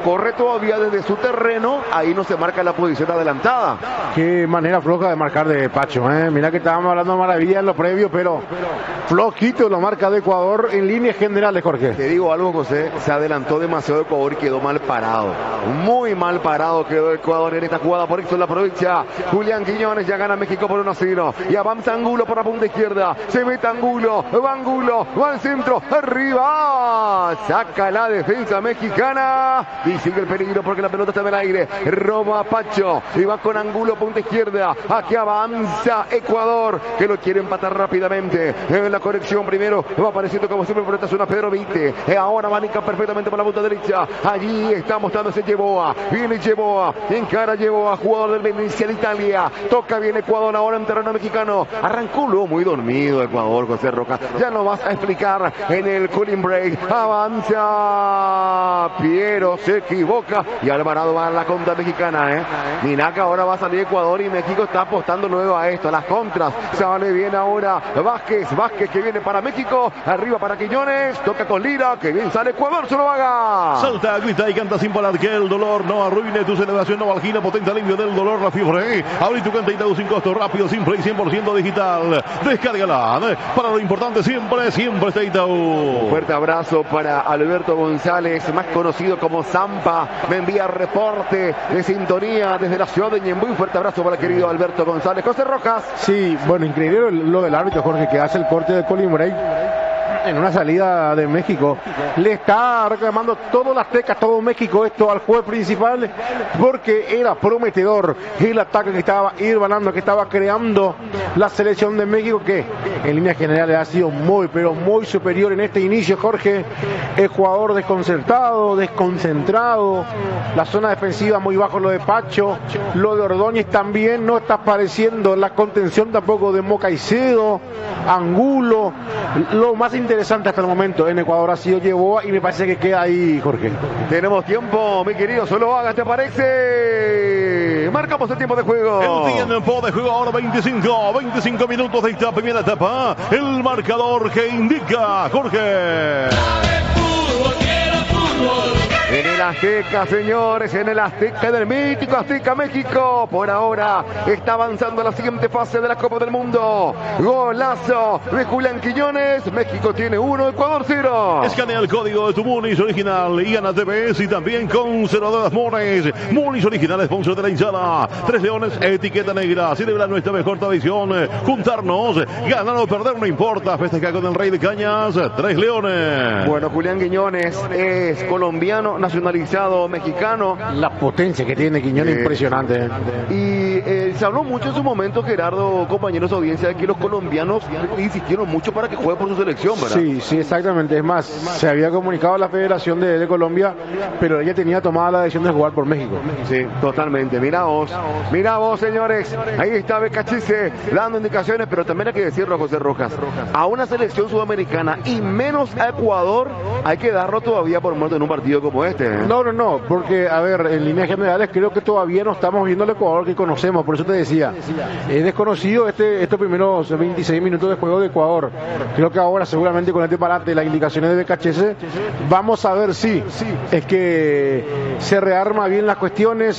corre todavía desde su terreno, ahí no se marca la posición adelantada. Qué manera floja de marcar de Pacho, Mira que estábamos hablando maravilla en lo previo, pero flojito lo marca de Ecuador en líneas generales, Jorge. Te digo algo, José, se adelantó demasiado Ecuador y quedó mal parado. Muy mal parado quedó Ecuador en esta jugada, por eso la provincia. Julián Quiñones ya gana México por 1-0. Y avanza Angulo por la punta izquierda. Se mete Angulo, va al centro, arriba. Saca la defensa mexicana y sigue el peligro porque la pelota está en el aire. Roba Pacho y va con Angulo punta izquierda. Aquí avanza Ecuador, que lo quiere empatar rápidamente. En la conexión primero va apareciendo como siempre por esta zona Pedro Vite. Ahora manica perfectamente por la punta derecha. Allí está mostrándose Yeboa. Viene Yeboa, encara Yeboa, jugador del Venezia de Italia. Toca bien Ecuador ahora en terreno mexicano. Arrancó luego muy dormido Ecuador, José Roca. Ya lo vas a explicar en el cooling break. Avanza Piero, se equivoca y Alvarado va a la contra mexicana. Minaca ahora va a salir Ecuador y México está apostando luego a esto, a las contras. Sale bien ahora Vázquez que viene para México, arriba para Quiñones, toca con Lira, que bien sale Ecuador, se lo haga. Salta, grita y canta sin parar, que el dolor no arruine tu celebración. Novalgina, potente alivio del dolor, la fiebre. Abrí tu cuenta y te sin costo, rápido, simple y 100% digital. Descárgala. Para lo importante siempre está Itaú. Un fuerte abrazo para Alberto González, más conocido como Zampa. Me envía reporte de sintonía desde la ciudad de Ñemby. Un fuerte abrazo para el querido Alberto González. José Rojas. Sí, bueno, increíble lo del árbitro, Jorge, que hace el corte de cooling break en una salida de México. Le está reclamando todas las tecas, todo México, esto al juez principal, porque era prometedor el ataque que estaba irbanando, que estaba creando la selección de México, que en líneas generales ha sido muy, pero muy superior en este inicio, Jorge. Ecuador desconcertado, desconcentrado, la zona defensiva muy bajo, lo de Pacho, lo de Ordóñez también no está apareciendo, la contención tampoco de Mocaicedo, Angulo. Lo más interesante hasta el momento en Ecuador ha sido Yeboa y me parece que queda ahí, Jorge. Tenemos tiempo, mi querido Zuluaga, ¿te parece? Marcamos el tiempo de juego. El tiempo de juego ahora 25 minutos de esta primera etapa. El marcador que indica Jorge. En el Azteca, señores, en el Azteca del mítico Azteca México. Por ahora está avanzando a la siguiente fase de la Copa del Mundo. Golazo de Julián Quiñones. México tiene 1, Ecuador 0. Escanea el código de tu Munis original y gana TVS y también conservadoras Mores. Munis original, sponsor de la hinchada. 3 Leones, etiqueta negra. Celebra nuestra mejor tradición. Juntarnos, ganar o perder no importa. Festejar con el Rey de Cañas. 3 Leones. Bueno, Julián Quiñones es colombiano, nacionalizado mexicano. La potencia que tiene Quiñones, impresionante. Y se habló mucho en su momento, Gerardo, compañeros de audiencia, de que los colombianos insistieron mucho para que juegue por su selección, ¿verdad? Sí, exactamente. Es más, se había comunicado a la Federación de Colombia, pero ella tenía tomada la decisión de jugar por México. Sí, totalmente. Mira vos, señores. Ahí está Becachise dando indicaciones, pero también hay que decirlo, José Rojas. A una selección sudamericana y menos a Ecuador, hay que darlo todavía por muerto en un partido como este. No, porque, a ver, en líneas generales creo que todavía no estamos viendo el Ecuador que conocemos, por eso te decía, es desconocido estos primeros 26 minutos de juego de Ecuador. Creo que ahora seguramente con este parate, las indicaciones de Becachese, vamos a ver si es que se rearma bien las cuestiones,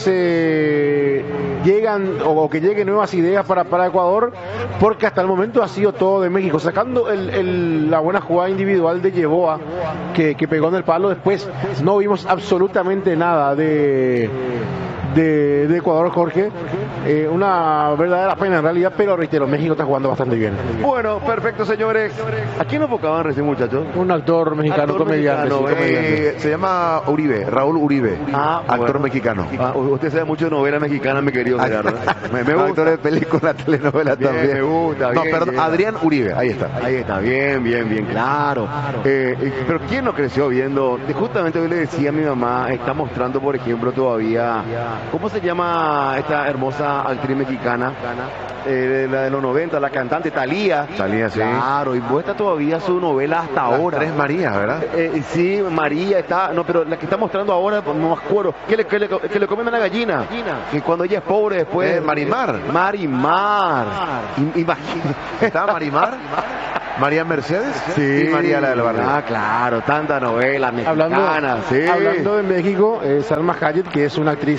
llegan o que lleguen nuevas ideas para Ecuador, porque hasta el momento ha sido todo de México, sacando la buena jugada individual de Yeboa que pegó en el palo. Después no vimos absolutamente nada de Ecuador, Jorge. Una verdadera pena en realidad, pero reitero, México está jugando bastante bien. Bueno, perfecto, señores. ¿A quién nos buscaban recién, muchachos? Un actor mexicano, comediante. Comediante. Se llama Uribe, Raúl Uribe, actor mexicano. Usted sabe mucho de novela mexicana, mi querido Gerardo. Me gusta. Actor de película, telenovela bien, también. Me gusta. No, perdón, bien. Adrián Uribe, ahí está, bien, claro. Pero ¿quién no creció viendo? Justamente hoy le decía a mi mamá, está mostrando, por ejemplo, todavía, ¿cómo se llama esta hermosa actriz mexicana? La de los 90, la cantante Thalía. Thalía, sí. Claro, y muestra todavía su novela hasta ahora. Tres Marías, ¿verdad? Sí, María está, no, pero la que está mostrando ahora, no me acuerdo, que le comen a la gallina. Que cuando ella es pobre después. Marimar. Marimar. Imagínate. ¿Está Marimar? María Mercedes Sí, y María la del Barrio. Ah, claro, tanta novela mexicana, hablando de México, Salma Hayek, que es una actriz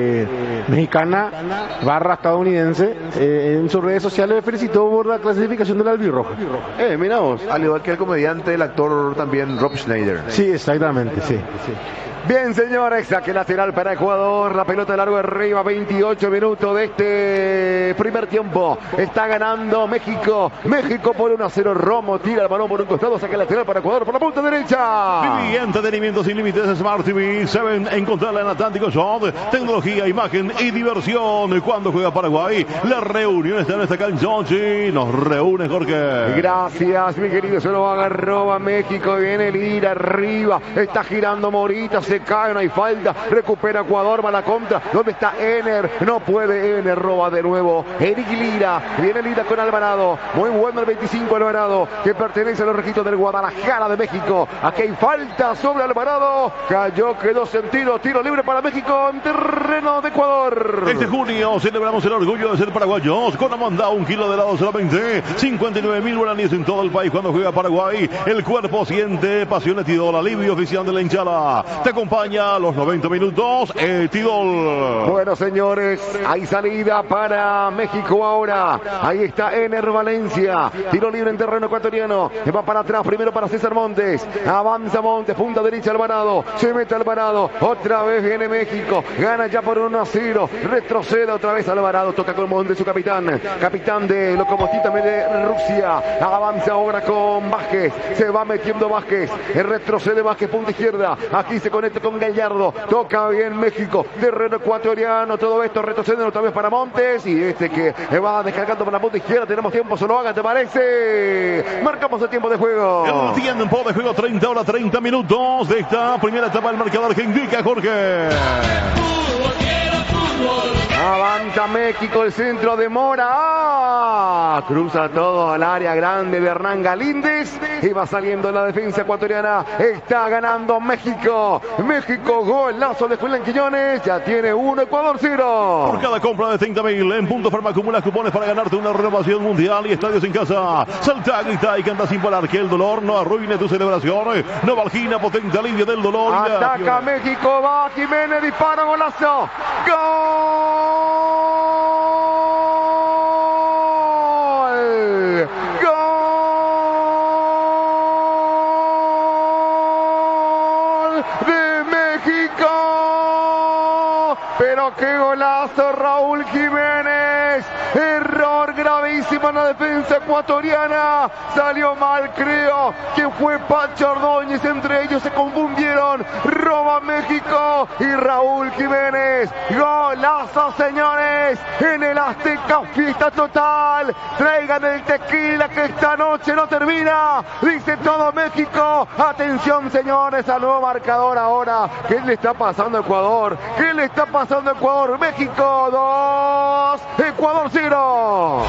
mexicana barra estadounidense, en sus redes sociales felicitó por la clasificación del albirroja. Mira vos. Al igual que el comediante, el actor también Rob Schneider. Sí, exactamente, sí. Bien, señores, saque lateral para Ecuador, la pelota largo arriba, 28 minutos de este primer tiempo. Está ganando México por 1-0. Romo tira el balón por un costado, saque lateral para Ecuador por la punta derecha. Y entretenimiento sin límites, Smart TV. Saben encontrarla en Atlántico Shop. Tecnología, imagen y diversión. Cuando juega Paraguay, la reunión está en esta cancha. Sí, nos reúne Jorge. Gracias, mi querido. Se lo agarró a México. Viene Lira arriba. Está girando Morita. Se cae, no hay falta. Recupera Ecuador, va a la contra. ¿Dónde está Ener? No puede Ener. Roba de nuevo Eric Lira. Viene Lira con Alvarado. Muy bueno el 25 Alvarado, que pertenece a los registros del Guadalajara de México. Aquí hay falta sobre Alvarado. Cayó, quedó sentido. Tiro libre para México en terreno de Ecuador. Este junio celebramos el orgullo de ser paraguayos. Con Amanda, 1 kilo de helado solamente 59.000 guaraníes en todo el país cuando juega Paraguay. El cuerpo siente pasión Etidol, alivio oficial de la hinchada. Te acompaña a los 90 minutos Etidol. Bueno, señores, hay salida para México ahora. Ahí está Ener Valencia. Tiro libre en terreno ecuatoriano. Va para atrás, primero para César Montes. Avanza Montes, punta derecha Alvarado. Se mete Alvarado. Otra vez viene México. Gana ya por 1-0. Retrocede otra vez Alvarado. Toca con Montes, su capitán. Capitán de Lokomotiv también de Rusia. Avanza ahora con Vázquez. Se va metiendo Vázquez. Retrocede Vázquez, punta izquierda. Aquí se conecta con Gallardo. Toca bien México. Terreno ecuatoriano. Todo esto retrocede otra vez para Montes. Y este que va descargando por la punta izquierda. Tenemos tiempo, se lo haga, ¿te parece? Marcamos el tiempo de juego. El tiempo de juego, 30 horas, 30 minutos de esta primera etapa del marcador que indica Jorge. Avanza México, el centro de Mora. Cruza todo al área grande de Hernán Galíndez. Y va saliendo la defensa ecuatoriana. Está ganando México. México, golazo de Julián Quiñones. Ya tiene 1, Ecuador 0. Por cada compra de 30.000 en Punto Farma acumulas cupones para ganarte una renovación mundial y estadios en casa. Salta, grita y canta sin parar, que el dolor no arruine tu celebración. Novalgina, potente alivio del dolor. Ataca México, va Jiménez, dispara, golazo. ¡Gol! De México, pero qué golazo Raúl Jiménez. Error gravísimo en la defensa ecuatoriana. Salió mal, creo que fue Pacho Ordóñez. Entre ellos se confundieron. Roba México y Raúl Jiménez. Golazo, señores. En el Azteca, fiesta total. Traigan el tequila que esta noche no termina. Dice todo México. Atención, señores, al nuevo marcador ahora. ¿Qué le está pasando a Ecuador? ¿Qué le está pasando a Ecuador? México 2, Ecuador 0.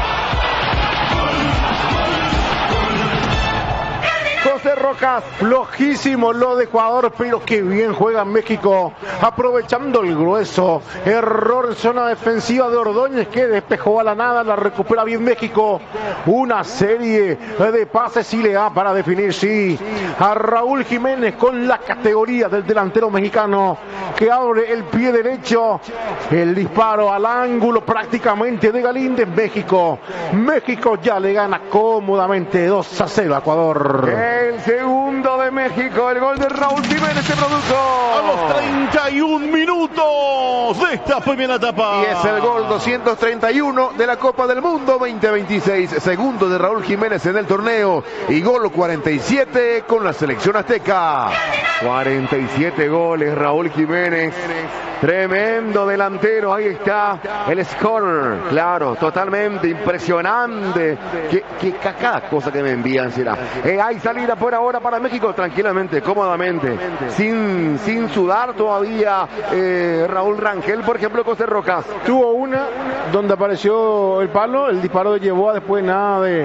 José Rocas. Flojísimo lo de Ecuador, pero que bien juega México, aprovechando el grueso. Error en zona defensiva de Ordóñez, que despejó a la nada, la recupera bien México. Una serie de pases y le da para definir, sí, a Raúl Jiménez con la categoría del delantero mexicano, que abre el pie derecho. El disparo al ángulo prácticamente de Galíndez. México ya le gana cómodamente 2-0 a Ecuador. El segundo de México, el gol de Raúl Jiménez se produjo a los 31 minutos de esta primera etapa. Y es el gol 231 de la Copa del Mundo 2026. Segundo de Raúl Jiménez en el torneo. Y gol 47 con la selección azteca. 47 goles, Raúl Jiménez. Tremendo delantero, ahí está el score, claro, totalmente impresionante. Que cada cosa que me envían será. Hay salida por ahora para México, tranquilamente, cómodamente, sin sudar todavía. Raúl Rangel, por ejemplo, José Rocas. Tuvo una donde apareció el palo, el disparo de Yeboah, después nada de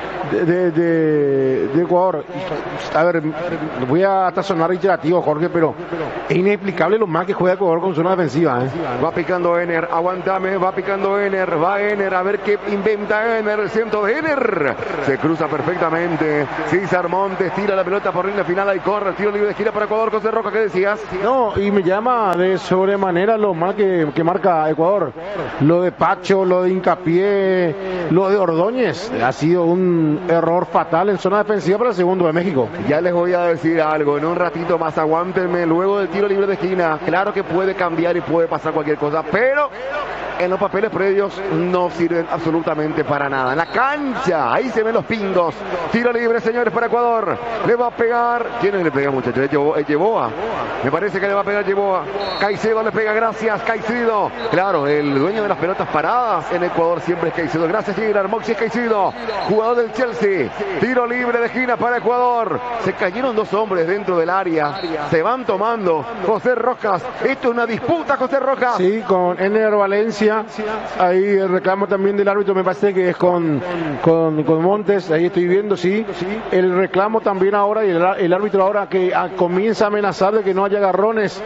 Ecuador. A ver, voy a hasta sonar reiterativo, Jorge, pero es inexplicable lo mal que juega Ecuador con solo zona defensiva. Va picando Ener, aguantame, va picando Ener, va Ener, a ver qué inventa Ener, el centro de Ener. Se cruza perfectamente. César Montes tira la pelota por línea final y corre. Tiro libre de esquina para Ecuador. José Roca, ¿qué decías? No, y me llama de sobremanera lo mal que marca Ecuador. Lo de Pacho, lo de Hincapié, lo de Ordóñez. Ha sido un error fatal en zona defensiva para el segundo de México. Ya les voy a decir algo, en un ratito más, aguántenme. Luego del tiro libre de esquina, claro que puede cambiar y puede pasar cualquier cosa, pero en los papeles previos no sirven absolutamente para nada. En la cancha, ahí se ven los pingos. Tiro libre, señores, para Ecuador. Le va a pegar. ¿Quién le pega, muchachos? ¿Es Yeboa? Me parece que le va a pegar Yeboa. Caicedo le pega, gracias, Caicedo. Claro, el dueño de las pelotas paradas en Ecuador siempre es Caicedo. Gracias, Gerard. Moxie Caicedo, jugador del Chelsea. Tiro libre de esquina para Ecuador. Se cayeron dos hombres dentro del área. Se van tomando. José Rojas. Esto es una disputa, José Rojas. Sí, con Ener Valencia. Ahí el reclamo también del árbitro me parece que es con Montes. Ahí estoy viendo, sí. El reclamo también ahora y el árbitro ahora que comienza a amenazar de que no haya agarrones.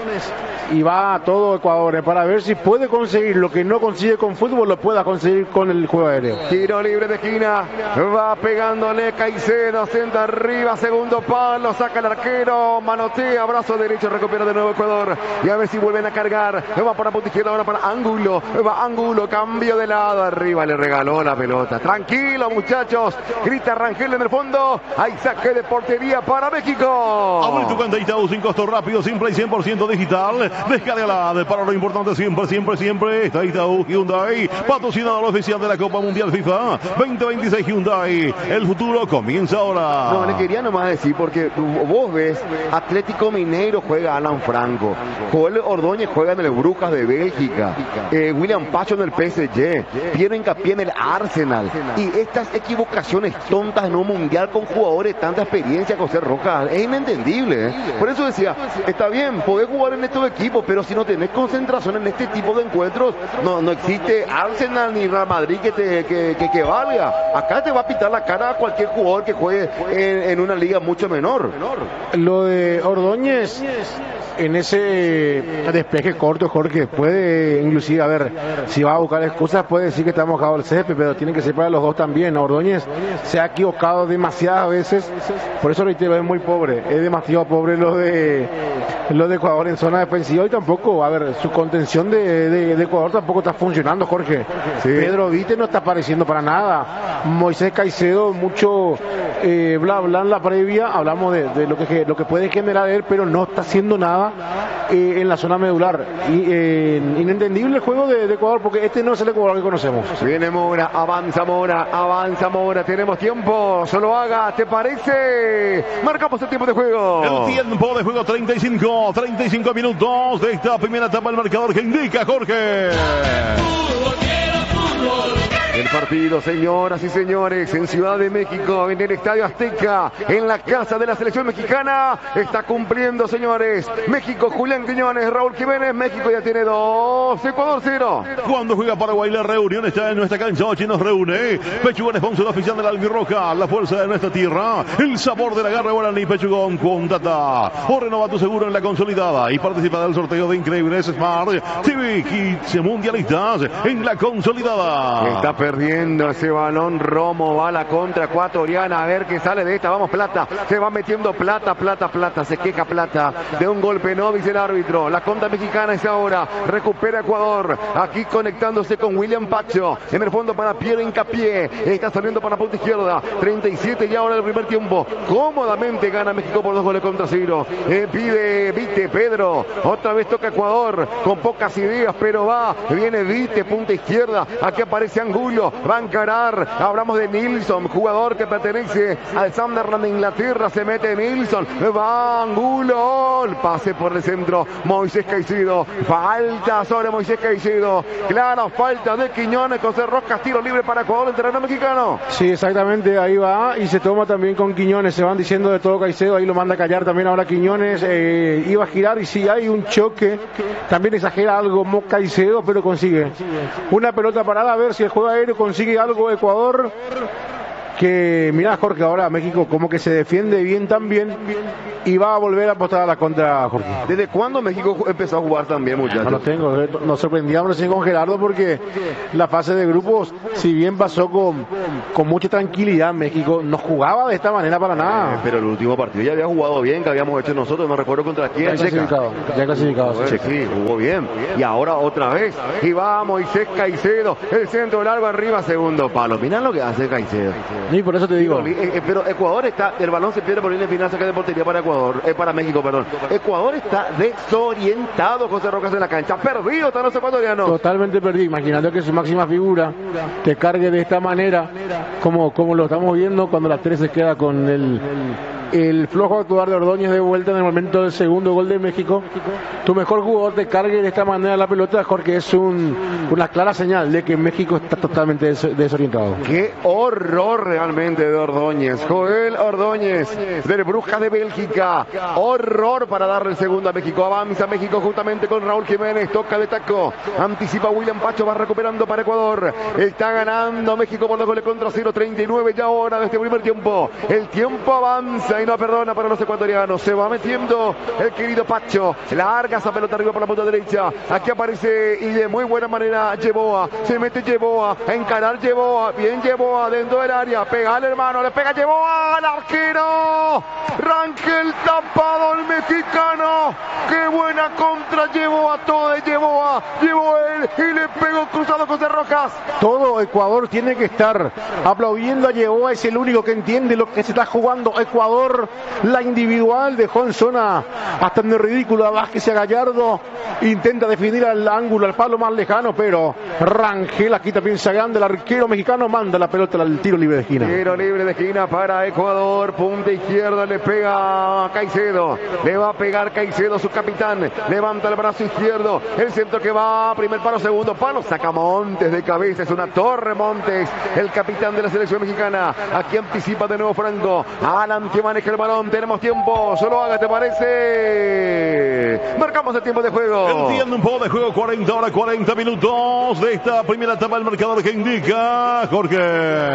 Y va a todo Ecuador para ver si puede conseguir lo que no consigue con fútbol, lo pueda conseguir con el juego aéreo. Tiro libre de esquina, va pegándole Caicedo, senta arriba, segundo palo, saca el arquero, manotea, brazo derecho, recupera de nuevo Ecuador. Y a ver si vuelven a cargar, va para punta izquierda, ahora para Ángulo, va Ángulo, cambio de lado, arriba le regaló la pelota. Tranquilo, muchachos, grita Rangel en el fondo, hay saque de portería para México. Abre tu cuenta Itaú sin costo, rápido, simple y 100% digital. Descárgala para lo importante siempre. Está Itaú Hyundai, patrocinador oficial de la Copa Mundial FIFA 2026 Hyundai. El futuro comienza ahora. No, le quería nomás decir, porque vos ves, Atlético Mineiro juega Alan Franco, Joel Ordóñez juega en el Brujas de Bélgica, William Pacho en el PSG, Piero Hincapié en el Arsenal. Y estas equivocaciones tontas en un mundial con jugadores de tanta experiencia, José Rojas, es inentendible. Por eso decía, está bien, podés jugar en estos equipos, pero si no tenés concentración en este tipo de encuentros, no existe Arsenal ni Real Madrid que valga. Acá te va a pitar la cara a cualquier jugador que juegue en una liga mucho menor. Lo de Ordóñez en ese despeje corto, Jorge, puede inclusive, a ver, si va a buscar excusas, puede decir que está mojado el césped, pero tiene que ser para los dos también. Ordóñez se ha equivocado demasiadas veces, por eso reitero, es muy pobre, es demasiado pobre lo de Ecuador en zona defensiva, y tampoco, a ver, su contención de Ecuador tampoco está funcionando, Jorge. Sí. Pedro Vite no está apareciendo para nada. Moisés Caicedo, mucho bla bla en la previa, hablamos de lo que puede generar él, pero no está haciendo nada en la zona medular. Inentendible el juego de Ecuador, porque este no es el Ecuador que conocemos. Viene Mora, avanza Mora, tenemos tiempo, solo haga, ¿te parece? Marcamos el tiempo de juego. El tiempo de juego, 35 minutos de esta primera etapa, el marcador que indica Jorge. El partido, señoras y señores, en Ciudad de México, en el Estadio Azteca, en la casa de la selección mexicana, está cumpliendo, señores. México, Julián Quiñones, Raúl Jiménez. México ya tiene 2, Ecuador 0. Cuando juega Paraguay, la reunión está en nuestra cancha. Hoy nos reúne Pechugón, sponsor oficial de la Albirroja, la fuerza de nuestra tierra, el sabor de la garra guaraní. Pechugón, contata o renova tu seguro en la consolidada y participa del sorteo de increíbles Smart TV Kits mundialistas en la consolidada. Está perdiendo ese balón Romo, va a la contra ecuatoriana, a ver qué sale de esta. Vamos, Plata, se va metiendo Plata, se queja Plata de un golpe, no dice el árbitro. La contra mexicana es ahora, recupera Ecuador, aquí conectándose con William Pacho, en el fondo para Piero Hincapié, está saliendo para la punta izquierda, 37 ya ahora el primer tiempo, cómodamente gana México por 2-0. Pide Vite, Pedro, otra vez toca Ecuador, con pocas ideas, pero viene Vite, punta izquierda, aquí aparece Angulo, va a encarar, hablamos de Nilsson, jugador que pertenece al Sunderland de Inglaterra, se mete Nilsson, va Angulo, el pase por el centro, Moisés Caicedo, falta sobre Moisés Caicedo, clara falta de Quiñones, José Rojas, tiro libre para Ecuador, el terreno mexicano. Sí, exactamente, ahí va, y se toma también con Quiñones, se van diciendo de todo Caicedo, ahí lo manda a callar también ahora Quiñones, iba a girar, y si hay un choque, también exagera algo Caicedo, pero consigue una pelota parada, a ver si el juego aéreo consigue algo Ecuador. que mira, Jorge, ahora México como que se defiende bien también y va a volver a apostar a la contra, Jorge. ¿Desde cuándo México empezó a jugar también, muchachos? No lo tengo, nos sorprendíamos recién con Gerardo porque la fase de grupos, si bien pasó con mucha tranquilidad, México no jugaba de esta manera para nada. Pero el último partido ya había jugado bien, que habíamos hecho nosotros, no recuerdo contra quién. Ya clasificado. Bueno, sí, jugó bien. Y ahora otra vez. Y va Moisés Caicedo, el centro largo arriba, segundo palo. Mirá lo que hace Caicedo. Y por eso te digo. Pero Ecuador está, el balón se pierde por línea final, saca de portería para Ecuador, para México, perdón. Ecuador está desorientado, José Rojas en la cancha, perdido están los ecuatorianos. Totalmente perdido, imaginando que su máxima figura te cargue de esta manera, como lo estamos viendo cuando la 3 se queda con el flojo actuar de Ordóñez de vuelta en el momento del segundo gol de México. Tu mejor jugador te cargue de esta manera la pelota, Jorge, es una clara señal de que México está totalmente desorientado. Qué horror realmente de Ordóñez, Joel Ordóñez, del Brujas de Bélgica, horror para darle el segundo a México. Avanza México justamente con Raúl Jiménez, toca de taco, anticipa William Pacho, va recuperando para Ecuador, está ganando México por 2 goles contra 0, 39 ya ahora de este primer tiempo. El tiempo avanza y no perdona para los ecuatorianos, se va metiendo el querido Pacho, larga esa pelota arriba por la punta derecha, aquí aparece y de muy buena manera Yeboa, se mete Yeboa, a encarar Yeboa, bien Yeboa dentro del área, pega al hermano, le pega Yeboa al arquero, Rangel tapado el mexicano, qué buena contra Yeboa, todo de Yeboa, llevó él y le pegó cruzado José Rojas. Todo Ecuador tiene que estar aplaudiendo a Yeboa, es el único que entiende lo que se está jugando Ecuador. La individual dejó en zona hasta en el ridículo a Vázquez y a Gallardo, intenta definir al ángulo, al palo más lejano, pero Rangel aquí también se grande, el arquero mexicano manda la pelota al tiro libre de esquina. Tiro libre de esquina para Ecuador, punta izquierda, le pega a Caicedo, le va a pegar Caicedo, su capitán, levanta el brazo izquierdo, el centro que va, primer palo, segundo palo, saca Montes de cabeza, es una torre Montes, el capitán de la selección mexicana, aquí anticipa de nuevo Franco, Alan que maneja el balón, tenemos tiempo, solo haga, ¿te parece? Marcamos el tiempo de juego. El tiempo de juego, 40 horas, 40 minutos de esta primera etapa del marcador que indica Jorge.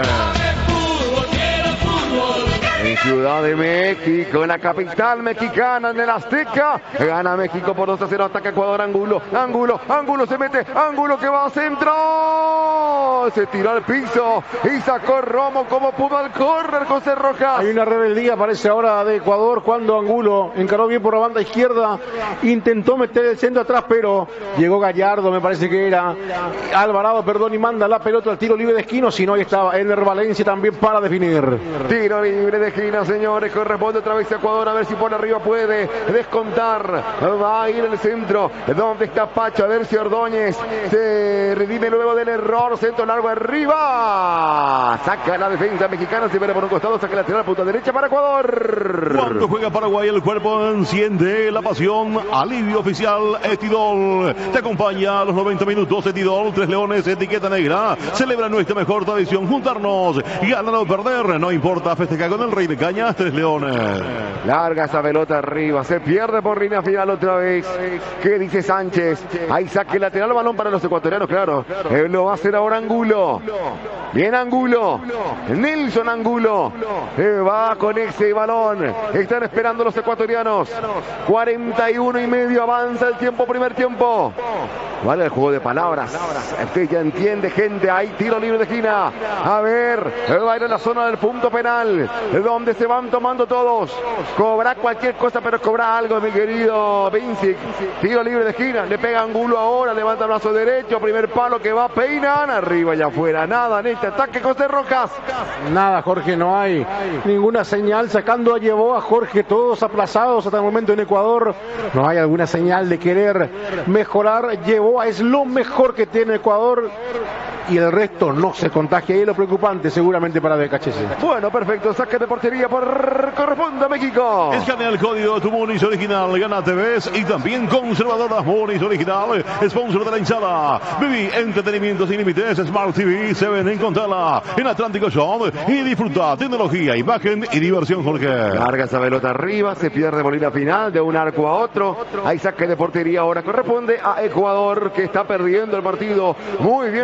En Ciudad de México, en la capital mexicana, en el Azteca, gana México por 2-0, ataca Ecuador, Angulo, se mete, Angulo que va a centro, se tiró al piso y sacó Romo como pudo al córner, José Rojas. Hay una rebeldía, parece ahora de Ecuador, cuando Angulo encaró bien por la banda izquierda, intentó meter el centro atrás, pero llegó Gallardo, me parece que era Alvarado, perdón, y manda la pelota al tiro libre de esquina, si no ahí estaba Ener Valencia también para definir. Tiro libre de esquina, señores, corresponde otra vez a Ecuador, a ver si por arriba puede descontar, va a ir el centro, donde está Pacho, a ver si Ordóñez se redime luego del error, centro largo arriba, saca la defensa mexicana, se viene por un costado, saca lateral, punta derecha para Ecuador. Cuando juega Paraguay el cuerpo enciende la pasión, alivio oficial Estidol, te acompaña a los 90 minutos Estidol, 3 leones, etiqueta negra, celebra nuestra mejor tradición, juntarnos, ganar o perder, no importa, festejar con el Rey de Cañas, 3 leones. Larga esa pelota arriba, se pierde por línea final otra vez. ¿Qué dice Sánchez? Ahí saque lateral, balón para los ecuatorianos, claro. Lo va a hacer ahora Angulo. Bien Angulo. Nelson Angulo. Va con ese balón. Están esperando los ecuatorianos. 41 y medio avanza el tiempo, primer tiempo. Vale el juego de palabras. Usted ya entiende, gente. Hay tiro libre de esquina. A ver, va a ir a la zona del punto penal, donde se van tomando todos. Cobra cualquier cosa, pero cobra algo, mi querido Vincic. Tiro libre de esquina. Le pega Angulo ahora. Levanta el brazo derecho. Primer palo que va, peinan. Arriba y afuera. Nada en este ataque, José Rojas. Nada, Jorge, no hay ninguna señal. Sacando a Yeboa, Jorge, todos aplazados hasta el momento en Ecuador. No hay alguna señal de querer mejorar. Yeboa es lo mejor que tiene Ecuador. Y el resto no se contagia. Y es lo preocupante seguramente para BKHS. Bueno, perfecto. Saque de portería corresponde a México. Escanea el código de tu Munis original. Gana TVs y también conservadoras Munis original. Sponsor de la hinchada. Viví entretenimientos sin límites. Smart TV. Se ven, encontrala en Atlántico Show. Y disfruta tecnología, imagen y diversión, Jorge. Larga esa pelota arriba. Se pierde por línea final de un arco a otro. Hay saque de portería ahora. Corresponde a Ecuador, que está perdiendo el partido. Muy bien México.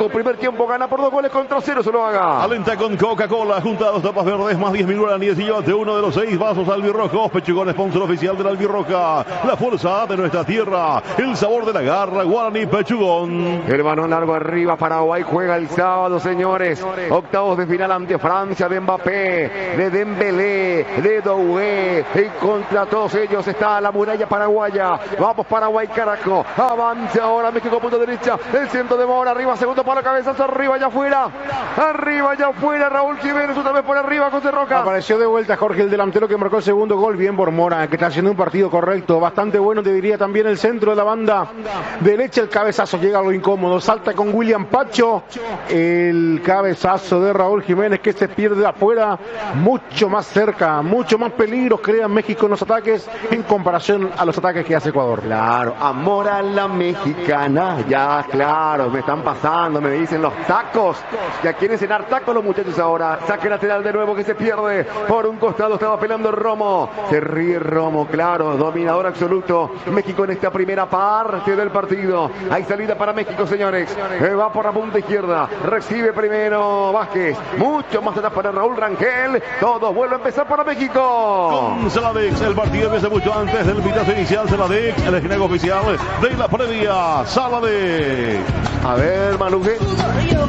Primer tiempo gana por 2-0, se lo haga. Alenta con Coca-Cola, junto a dos tapas verdes, más 10.000 guaraníes y llévate uno de los 6 vasos albirrojos. Pechugón, sponsor oficial de la albirroja. La fuerza de nuestra tierra, el sabor de la garra, Guaraní Pechugón. El balón largo arriba, Paraguay juega el sábado, señores. Octavos de final ante Francia, de Mbappé, de Dembélé, de Doué. Y contra todos ellos está la muralla paraguaya. Vamos Paraguay, carajo. Avanza ahora México, punto derecha. El centro de Mora, arriba, segundo palo, cabezazo, arriba, ya afuera. Arriba, ya afuera, Raúl Jiménez, otra vez por arriba, José Roca. Apareció de vuelta Jorge, el delantero que marcó el segundo gol. Bien por Mora, que está haciendo un partido correcto, bastante bueno, te diría también el centro de la banda derecha. El cabezazo llega a lo incómodo, salta con William Pacho. El cabezazo de Raúl Jiménez que se pierde afuera, mucho más cerca, mucho más peligro crea México en los ataques en comparación a los ataques que hace Ecuador. Claro, amor a la mexicana, ya claro, me están pasando, me dicen los tacos, ya quieren cenar tacos los muchachos ahora. Saque lateral de nuevo que se pierde por un costado, estaba pelando Romo, se ríe Romo, claro, dominador absoluto México en esta primera parte del partido. Hay salida para México, señores, va por la punta izquierda, recibe primero Vázquez, mucho más atrás para Raúl Rangel, todo vuelve a empezar para México. Con Saladex, el partido empieza mucho antes del pitazo inicial. Saladex, el escenario oficial de la previa. Saladex. A ver, Maluje. Yo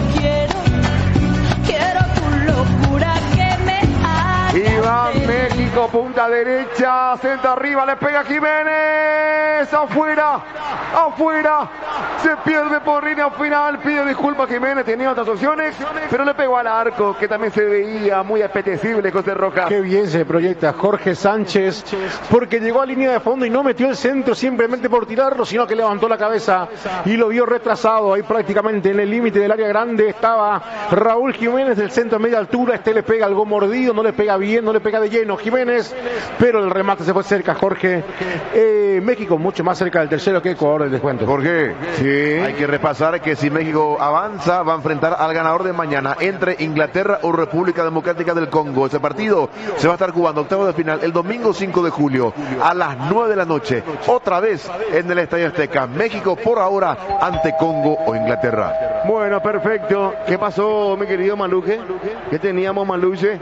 quiero tu locura que me haga. Y va México, punta derecha, centro arriba, le pega Jiménez, afuera, se pierde por línea final, pide disculpas Jiménez, tenía otras opciones, pero le pegó al arco, que también se veía muy apetecible, José Roca. Qué bien se proyecta Jorge Sánchez, porque llegó a línea de fondo y no metió el centro simplemente por tirarlo, sino que levantó la cabeza y lo vio retrasado, ahí prácticamente en el límite del área grande estaba Raúl Jiménez, del centro a media altura, le pega algo mordido, no le pega bien, no le pega de lleno Jiménez, pero el remate se fue cerca, Jorge. México mucho más cerca del tercero que Ecuador del descuento. Jorge, Sí. hay que repasar que si México avanza, va a enfrentar al ganador de mañana entre Inglaterra o República Democrática del Congo. Ese partido se va a estar jugando octavos de final el domingo 5 de julio a las 9 de la noche. Otra vez en el Estadio Azteca. México por ahora ante Congo o Inglaterra. Bueno, perfecto. ¿Qué pasó, mi querido Maluje? ¿Qué teníamos, Maluje?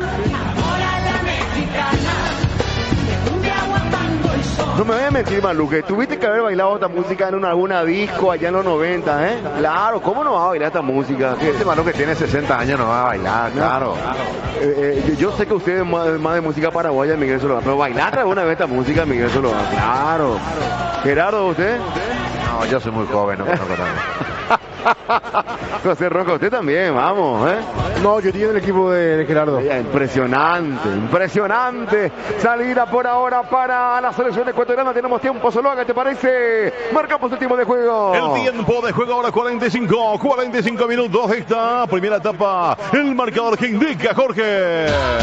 No me voy a mentir, Maluje. Tuviste que haber bailado esta música en alguna disco allá en los 90, ¿eh? Claro, ¿cómo no va a bailar esta música? Este Maluje tiene 60 años, no va a bailar, claro. Yo sé que usted es más de música paraguaya, Miguel Soloa, pero bailar alguna vez esta música, Miguel Soloa. Claro. Gerardo, ¿usted? No, yo soy muy joven, no conozco tanto. José Roca, usted también, vamos, ¿eh? No, yo tengo el equipo de Gerardo. Impresionante. Salida por ahora para la selección ecuatoriana. Tenemos tiempo, Soloa, ¿te parece? Marcamos el tiempo de juego. El tiempo de juego ahora 45 minutos de esta primera etapa. El marcador que indica Jorge.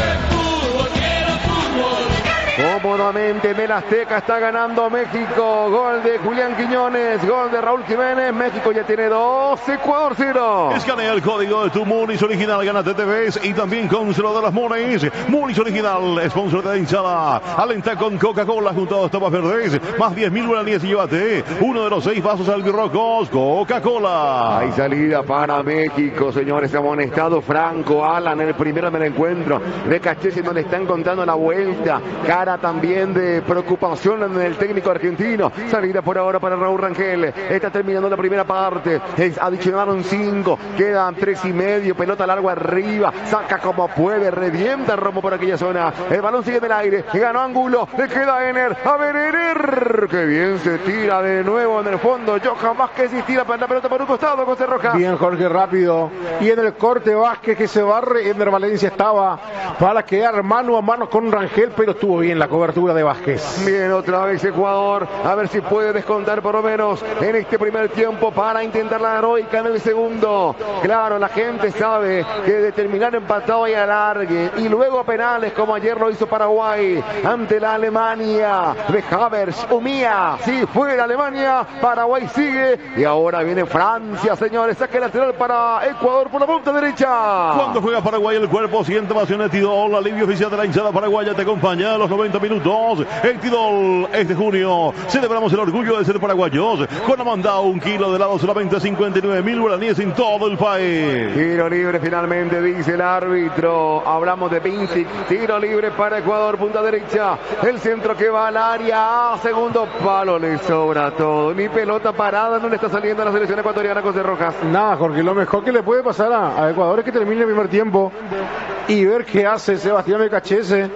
Cómodamente en el Azteca está ganando México. Gol de Julián Quiñones, gol de Raúl Jiménez. México ya tiene 2, Ecuador 0. Escanea el código de tu Munis original, gana TTVs y también con Cero de las Munis. Munis original, sponsor de la hinchada. Alenta con Coca-Cola junto a dos tapas verdes, más 10.000 guaraníes y llévate uno de los 6 vasos albirrojos Coca-Cola. Hay salida para México, señores. Amonestado Franco Alan, el primero del encuentro. De Cachese, donde están contando la vuelta. Cara también de preocupación en el técnico argentino. Salida por ahora para Raúl Rangel. Está terminando la primera parte. Adicionaron 5. Quedan 3,5. Pelota largo arriba. Saca como puede. Revienta Romo por aquella zona. El balón sigue en el aire. Ganó Angulo. Le queda Ener. A ver, Ener. Que bien se tira de nuevo en el fondo. Johan Vázquez y tira para la pelota por un costado. José Roca. Bien, Jorge, rápido. Y en el corte Vázquez que se barre. Ener Valencia estaba para quedar mano a mano con Rangel, pero estuvo bien la cobertura de Vázquez. Bien, otra vez Ecuador, a ver si puede descontar por lo menos en este primer tiempo para intentar la heroica en el segundo. Claro, la gente sabe que de terminar empatado y alargue y luego a penales como ayer lo hizo Paraguay ante la Alemania de Havertz, Umía, sí, fuera Alemania, Paraguay sigue y ahora viene Francia, señores, saque lateral para Ecuador por la punta derecha. Cuando juega Paraguay el cuerpo siente pasiones, Tidol, alivio oficial de la hinchada paraguaya, te acompaña a los 90 90 minutos. En Tidol, este junio, celebramos el orgullo de ser paraguayos. Con Amanda, 1 kilo de helado, solamente 59.000 guaraníes en todo el país. Tiro libre finalmente, dice el árbitro. Hablamos de Pincic. Tiro libre para Ecuador, punta derecha. El centro que va al área. Segundo palo, le sobra todo. Ni pelota parada, no le está saliendo a la selección ecuatoriana, José Rojas. Nada, Jorge, lo mejor que le puede pasar a Ecuador es que termine el primer tiempo y ver qué hace Sebastián Becachese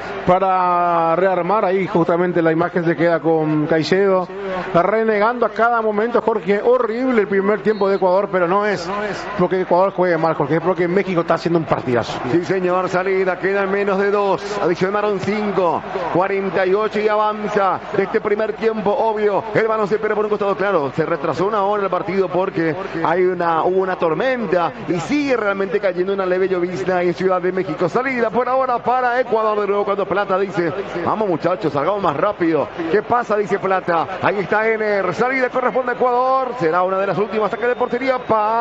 para rearmar. Ahí justamente la imagen se queda con Caicedo renegando a cada momento. Jorge, horrible el primer tiempo de Ecuador, pero no es porque Ecuador juegue mal, Jorge, es porque México está haciendo un partidazo. Sí, señor, salida, quedan menos de 2, adicionaron 5, 48 y avanza de este primer tiempo, obvio. El balón se espera por un costado, claro, se retrasó una hora el partido porque hubo una tormenta y sigue realmente cayendo una leve llovizna en Ciudad de México. Salida por ahora para Ecuador de nuevo, cuando Plata dice, vamos muchachos, salgamos más rápido. ¿Qué pasa? Dice Plata. Ahí está Ener, salida corresponde a Ecuador, será una de las últimas, saque de portería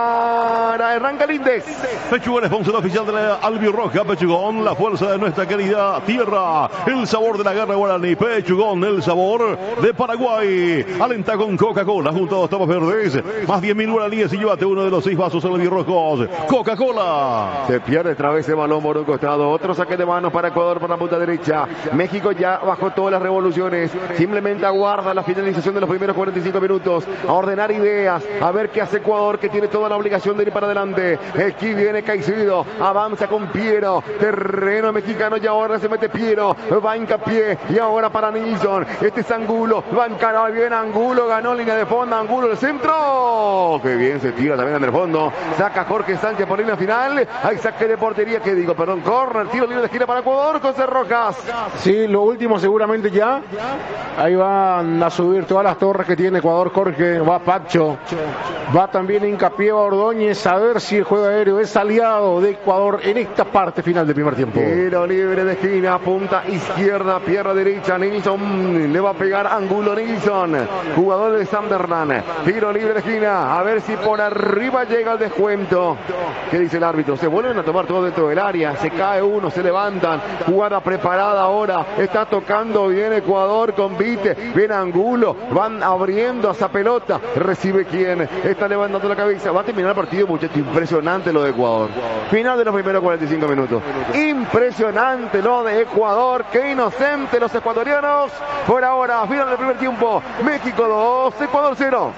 para Hernán Galíndez. Pechugón, sponsor oficial de la Albirroja. Pechugón, la fuerza de nuestra querida tierra, el sabor de la guerra guaraní. Pechugón, el sabor de Paraguay. Alenta con Coca-Cola junto a los tapas verdes, más 10.000 guaraníes y llévate uno de los 6 vasos albirrojos. Coca-Cola. Se pierde otra vez el balón por un costado, otro saque de manos para Ecuador por la punta derecha. México ya bajó todas las revoluciones, simplemente aguarda la finalización de los primeros 45 minutos, a ordenar ideas, a ver qué hace Ecuador, que tiene toda la obligación de ir para adelante. Aquí viene Caicedo, avanza con Piero, terreno mexicano y ahora se mete Piero, va hincapié y ahora para Nilsson, este es Angulo, va a encarar bien Angulo, ganó línea de fondo, Angulo el centro, que bien se tira también en el fondo, saca Jorge Sánchez por línea final, hay saque de portería, corner, tiro libre de esquina para Ecuador, José Rojas. Sí, lo último seguramente ya, ahí van a subir todas las torres que tiene Ecuador, Jorge, va Pacho, va también hincapié a Ordóñez, a ver si el juego aéreo es aliado de Ecuador en esta parte final del primer tiempo. Tiro libre de esquina, punta izquierda, pierna derecha, Nilsson le va a pegar Angulo, Nilsson, jugador de Sunderland, tiro libre de esquina, a ver si por arriba llega el descuento. ¿Qué dice el árbitro? Se vuelven a tomar todo dentro del área, se cae uno, se levantan, jugada preparada ahora, está tocando bien Ecuador con Vite, viene Angulo, van abriendo a esa pelota, recibe quién, está levantando la cabeza, va a terminar el partido, muchachos, impresionante lo de Ecuador. Final de los primeros 45 minutos, impresionante lo de Ecuador, qué inocente los ecuatorianos. Por ahora, final del primer tiempo, México 2, Ecuador 0.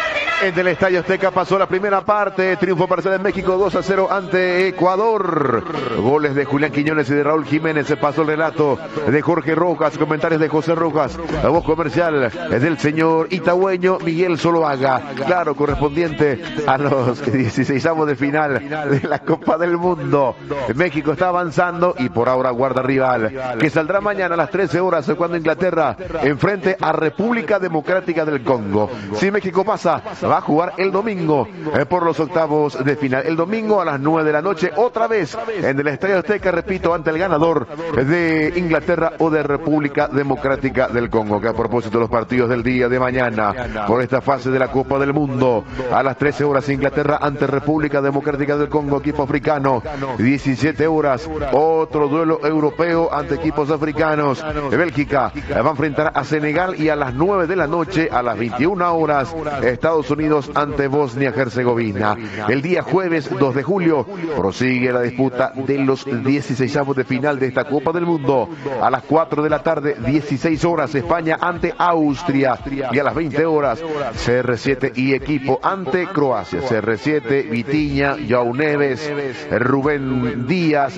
En el Estadio Azteca pasó la primera parte, triunfo parcial de México 2-0 ante Ecuador. Goles de Julián Quiñones y de Raúl Jiménez, se pasó el relato de Jorge Rojas, comentarios de José Rojas, la voz comercial es del señor itagüeño Miguel Zuluaga, claro, correspondiente a los 16avos de final de la Copa del Mundo. México está avanzando y por ahora guarda rival, que saldrá mañana a las 13 horas cuando Inglaterra enfrente a República Democrática del Congo. Si México pasa, va a jugar el domingo por los octavos de final. El domingo a las 9 de la noche, otra vez en el Estadio Azteca, repito, ante el ganador de Inglaterra o de República Democrática del Congo. Que a propósito de los partidos del día de mañana por esta fase de la Copa del Mundo, a las 13 horas Inglaterra ante República Democrática del Congo, equipo africano. 17 horas, otro duelo europeo ante equipos africanos. Bélgica va a enfrentar a Senegal y a las 9 de la noche, a las 21 horas, Estados Unidos ante Bosnia-Herzegovina. El día jueves 2 de julio prosigue la disputa de los 16avos de final de esta Copa del Mundo. A las 4 de la tarde, 16 horas, España ante Austria. Y a las 20 horas, CR7 y equipo ante Croacia. CR7, Vitinha, Joao Neves, Rubén Díaz,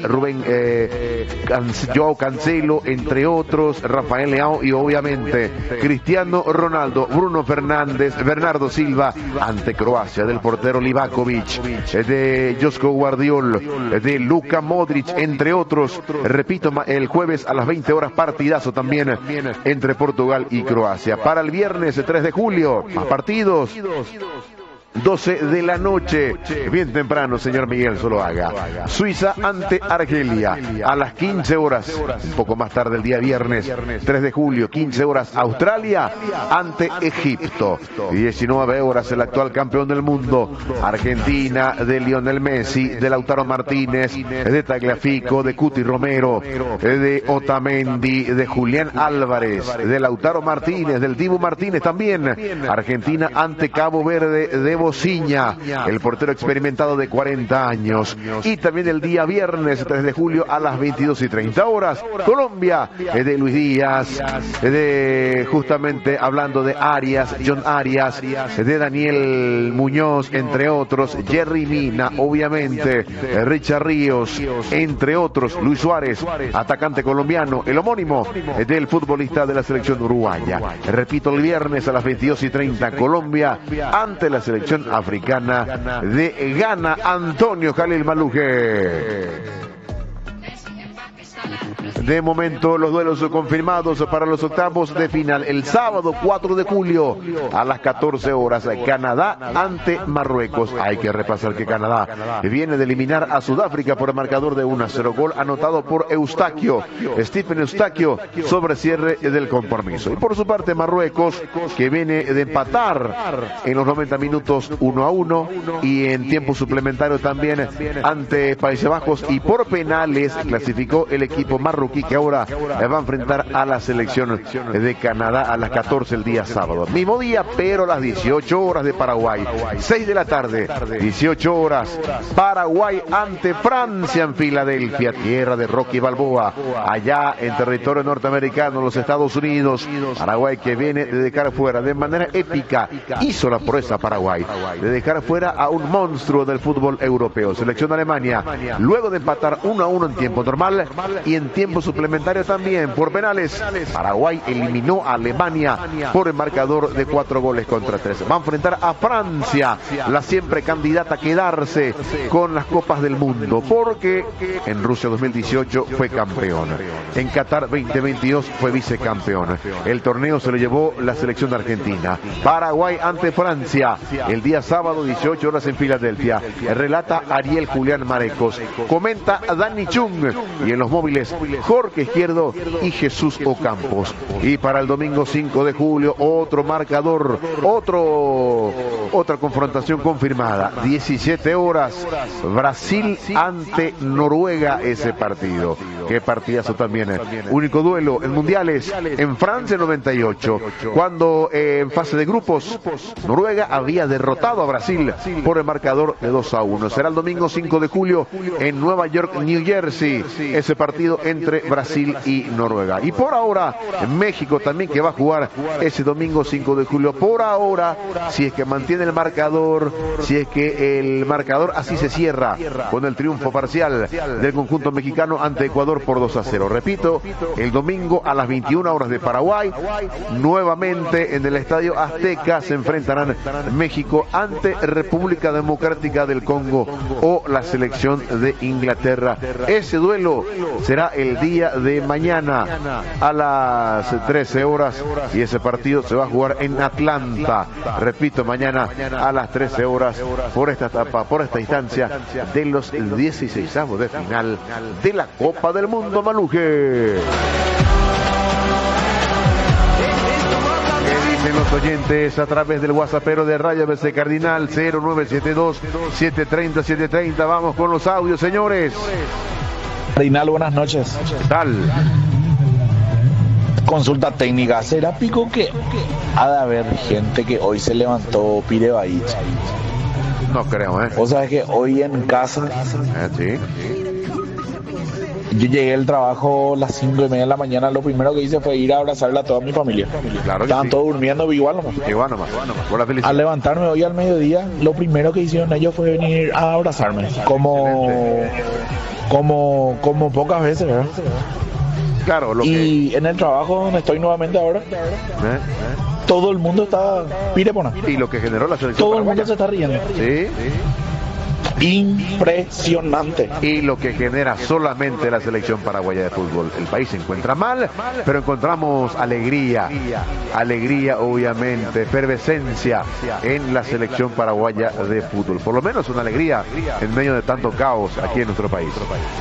Joao Cancelo, entre otros, Rafael Leao y obviamente Cristiano Ronaldo, Bruno Fernández, Bernardo Silva ante Croacia, del portero Livakovic, de Josko Guardiol, de Luka Modric, entre otros. Repito, el jueves a las 20 horas, partidazo también entre Portugal y Croacia. Para el viernes 3 de julio, más partidos. 12 de la noche. Bien temprano, señor Miguel Zuluaga. Suiza ante Argelia a las 15 horas. Un poco más tarde el día viernes 3 de julio, 15 horas. Australia ante Egipto. 19 horas el actual campeón del mundo. Argentina de Lionel Messi, de Lautaro Martínez, de Tagliafico, de Cuti Romero, de Otamendi, de Julián Álvarez, de Lautaro Martínez, del Dibu Martínez también. Argentina ante Cabo Verde de Bociña, el portero experimentado de 40 años. Y también el día viernes 3 de julio a las 22:30 horas, Colombia de Luis Díaz, de justamente hablando de Arias, John Arias, de Daniel Muñoz, entre otros, Jerry Mina, obviamente, Richard Ríos, entre otros, Luis Suárez, atacante colombiano, el homónimo del futbolista de la selección uruguaya. Repito, el viernes a las 22:30, Colombia ante la selección africana de Ghana, Antonio Jalil Maluje. De momento los duelos confirmados para los octavos de final. El sábado 4 de julio a las 14 horas, Canadá ante Marruecos. Hay que repasar que Canadá viene de eliminar a Sudáfrica por el marcador de 1-0. Gol anotado por Eustaquio, Stephen Eustaquio, sobre cierre del compromiso. Y por su parte Marruecos, que viene de empatar en los 90 minutos 1-1 y en tiempo suplementario también ante Países Bajos, y por penales clasificó el equipo marroquí, que ahora va a enfrentar a la selección de Canadá a las 14 el día sábado. Mismo día, pero a las 18 horas de Paraguay. 6 de la tarde, 18 horas, Paraguay ante Francia en Filadelfia, tierra de Rocky Balboa, allá en territorio norteamericano, los Estados Unidos. Paraguay, que viene de dejar fuera de manera épica, hizo la proeza Paraguay de dejar fuera a un monstruo del fútbol europeo, selección de Alemania, luego de empatar 1-1 en tiempo normal y en tiempo suplementario también por penales. Paraguay eliminó a Alemania por el marcador de 4-3. Va a enfrentar a Francia, la siempre candidata a quedarse con las copas del mundo, porque en Rusia 2018 fue campeón, en Qatar 2022 fue vicecampeón. El torneo se lo llevó la selección de Argentina. Paraguay ante Francia el día sábado, 18 horas en Filadelfia. Relata Ariel Julián Marecos, comenta Dani Chung, y en los móviles Jorge Izquierdo y Jesús Ocampos. Y para el domingo 5 de julio, otro marcador, otra confrontación confirmada. 17 horas, Brasil ante Noruega, ese partido. Qué partidazo también. Único duelo en mundiales en Francia 98, cuando en fase de grupos Noruega había derrotado a Brasil por el marcador de 2-1. Será el domingo 5 de julio en Nueva York, New Jersey, ese partido entre Brasil y Noruega. Y por ahora, México también, que va a jugar ese domingo 5 de julio. Por ahora, si es que mantiene el marcador, si es que el marcador así se cierra, con el triunfo parcial del conjunto mexicano ante Ecuador por 2-0. Repito, el domingo a las 21 horas de Paraguay, nuevamente en el Estadio Azteca se enfrentarán México ante República Democrática del Congo o la selección de Inglaterra. Ese duelo será el día de mañana a las 13 horas y ese partido se va a jugar en Atlanta. Repito, mañana a las 13 horas por esta etapa, por esta instancia de los 16avos de final de la Copa del Mundo, Maluje. Los oyentes a través del WhatsAppero de Radio BC Cardinal 0972-730-730. Vamos con los audios, señores. Cardinal, buenas noches. ¿Qué tal? Consulta técnica. ¿Será pico que ha de haber gente que hoy se levantó Pirebaich? No creo, ¿eh? O sea, que hoy en casa... Sí. Yo llegué al trabajo a las 5:30 de la mañana, lo primero que hice fue ir a abrazarle a toda mi familia. Claro que estaban sí. todos durmiendo, igual nomás. Igual nomás. Por la felicidad. Al levantarme hoy al mediodía, lo primero que hicieron ellos fue venir a abrazarme. Como pocas veces, ¿verdad? Claro, y en el trabajo donde estoy nuevamente ahora, todo el mundo está pirepona. Y lo que generó la selección Todo el paraguaya. mundo se está riendo. Sí. impresionante. Y lo que genera solamente la selección paraguaya de fútbol. El país se encuentra mal, pero encontramos alegría, obviamente, efervescencia en la selección paraguaya de fútbol. Por lo menos una alegría en medio de tanto caos aquí en nuestro país.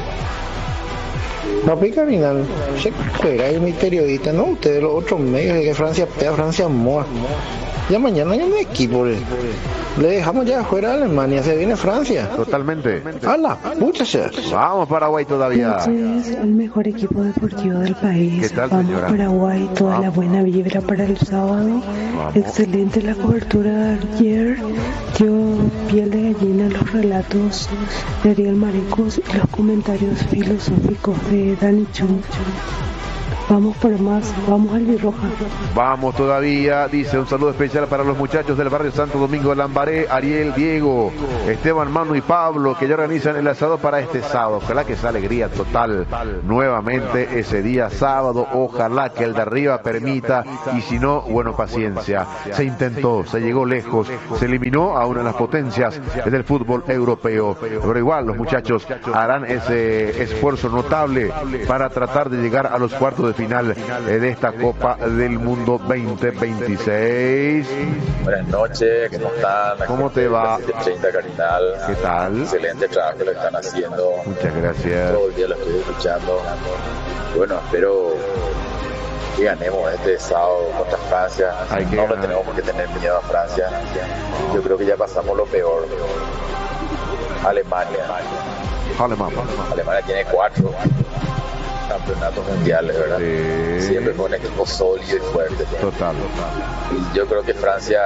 No pica final, se fuera ahí mi periodista, no ustedes los otros medios de que Francia pega, Francia moa. Ya mañana hay un equipo, le dejamos ya fuera a Alemania, se viene Francia. Totalmente. ¡Hala! Muchas Vamos Paraguay todavía. Es el mejor equipo deportivo del país. ¿Qué tal, Vamos señora? Paraguay, toda la buena vibra para el sábado. Vamos. Excelente la cobertura de ayer. Dio piel de gallina los relatos de Ariel Maricos y los comentarios filosóficos de Dani Chun. Vamos por más, vamos al Albirroja. Vamos todavía, dice un saludo especial para los muchachos del barrio Santo Domingo de Lambaré, Ariel, Diego, Esteban, Manu y Pablo, que ya organizan el asado para este sábado. Ojalá que sea alegría total nuevamente ese día sábado. Ojalá que el de arriba permita, y si no, bueno, paciencia. Se intentó, se llegó lejos, se eliminó a una de las potencias del fútbol europeo. Pero igual los muchachos harán ese esfuerzo notable para tratar de llegar a los cuartos de final de esta Copa del Mundo 2026. Buenas noches, ¿cómo están? ¿Cómo te va? 30 Cardinal. ¿Qué tal? Excelente trabajo que lo están haciendo. Muchas gracias. Todo el día lo estoy escuchando. Bueno, espero que ganemos este sábado contra Francia. Hay que no le ganar. tenemos por qué tener miedo a Francia. Yo creo que ya pasamos lo peor. Alemania tiene 4 campeonatos mundiales, ¿verdad? Sí. Siempre fue un equipo sólido y fuerte. Total. Y yo creo que Francia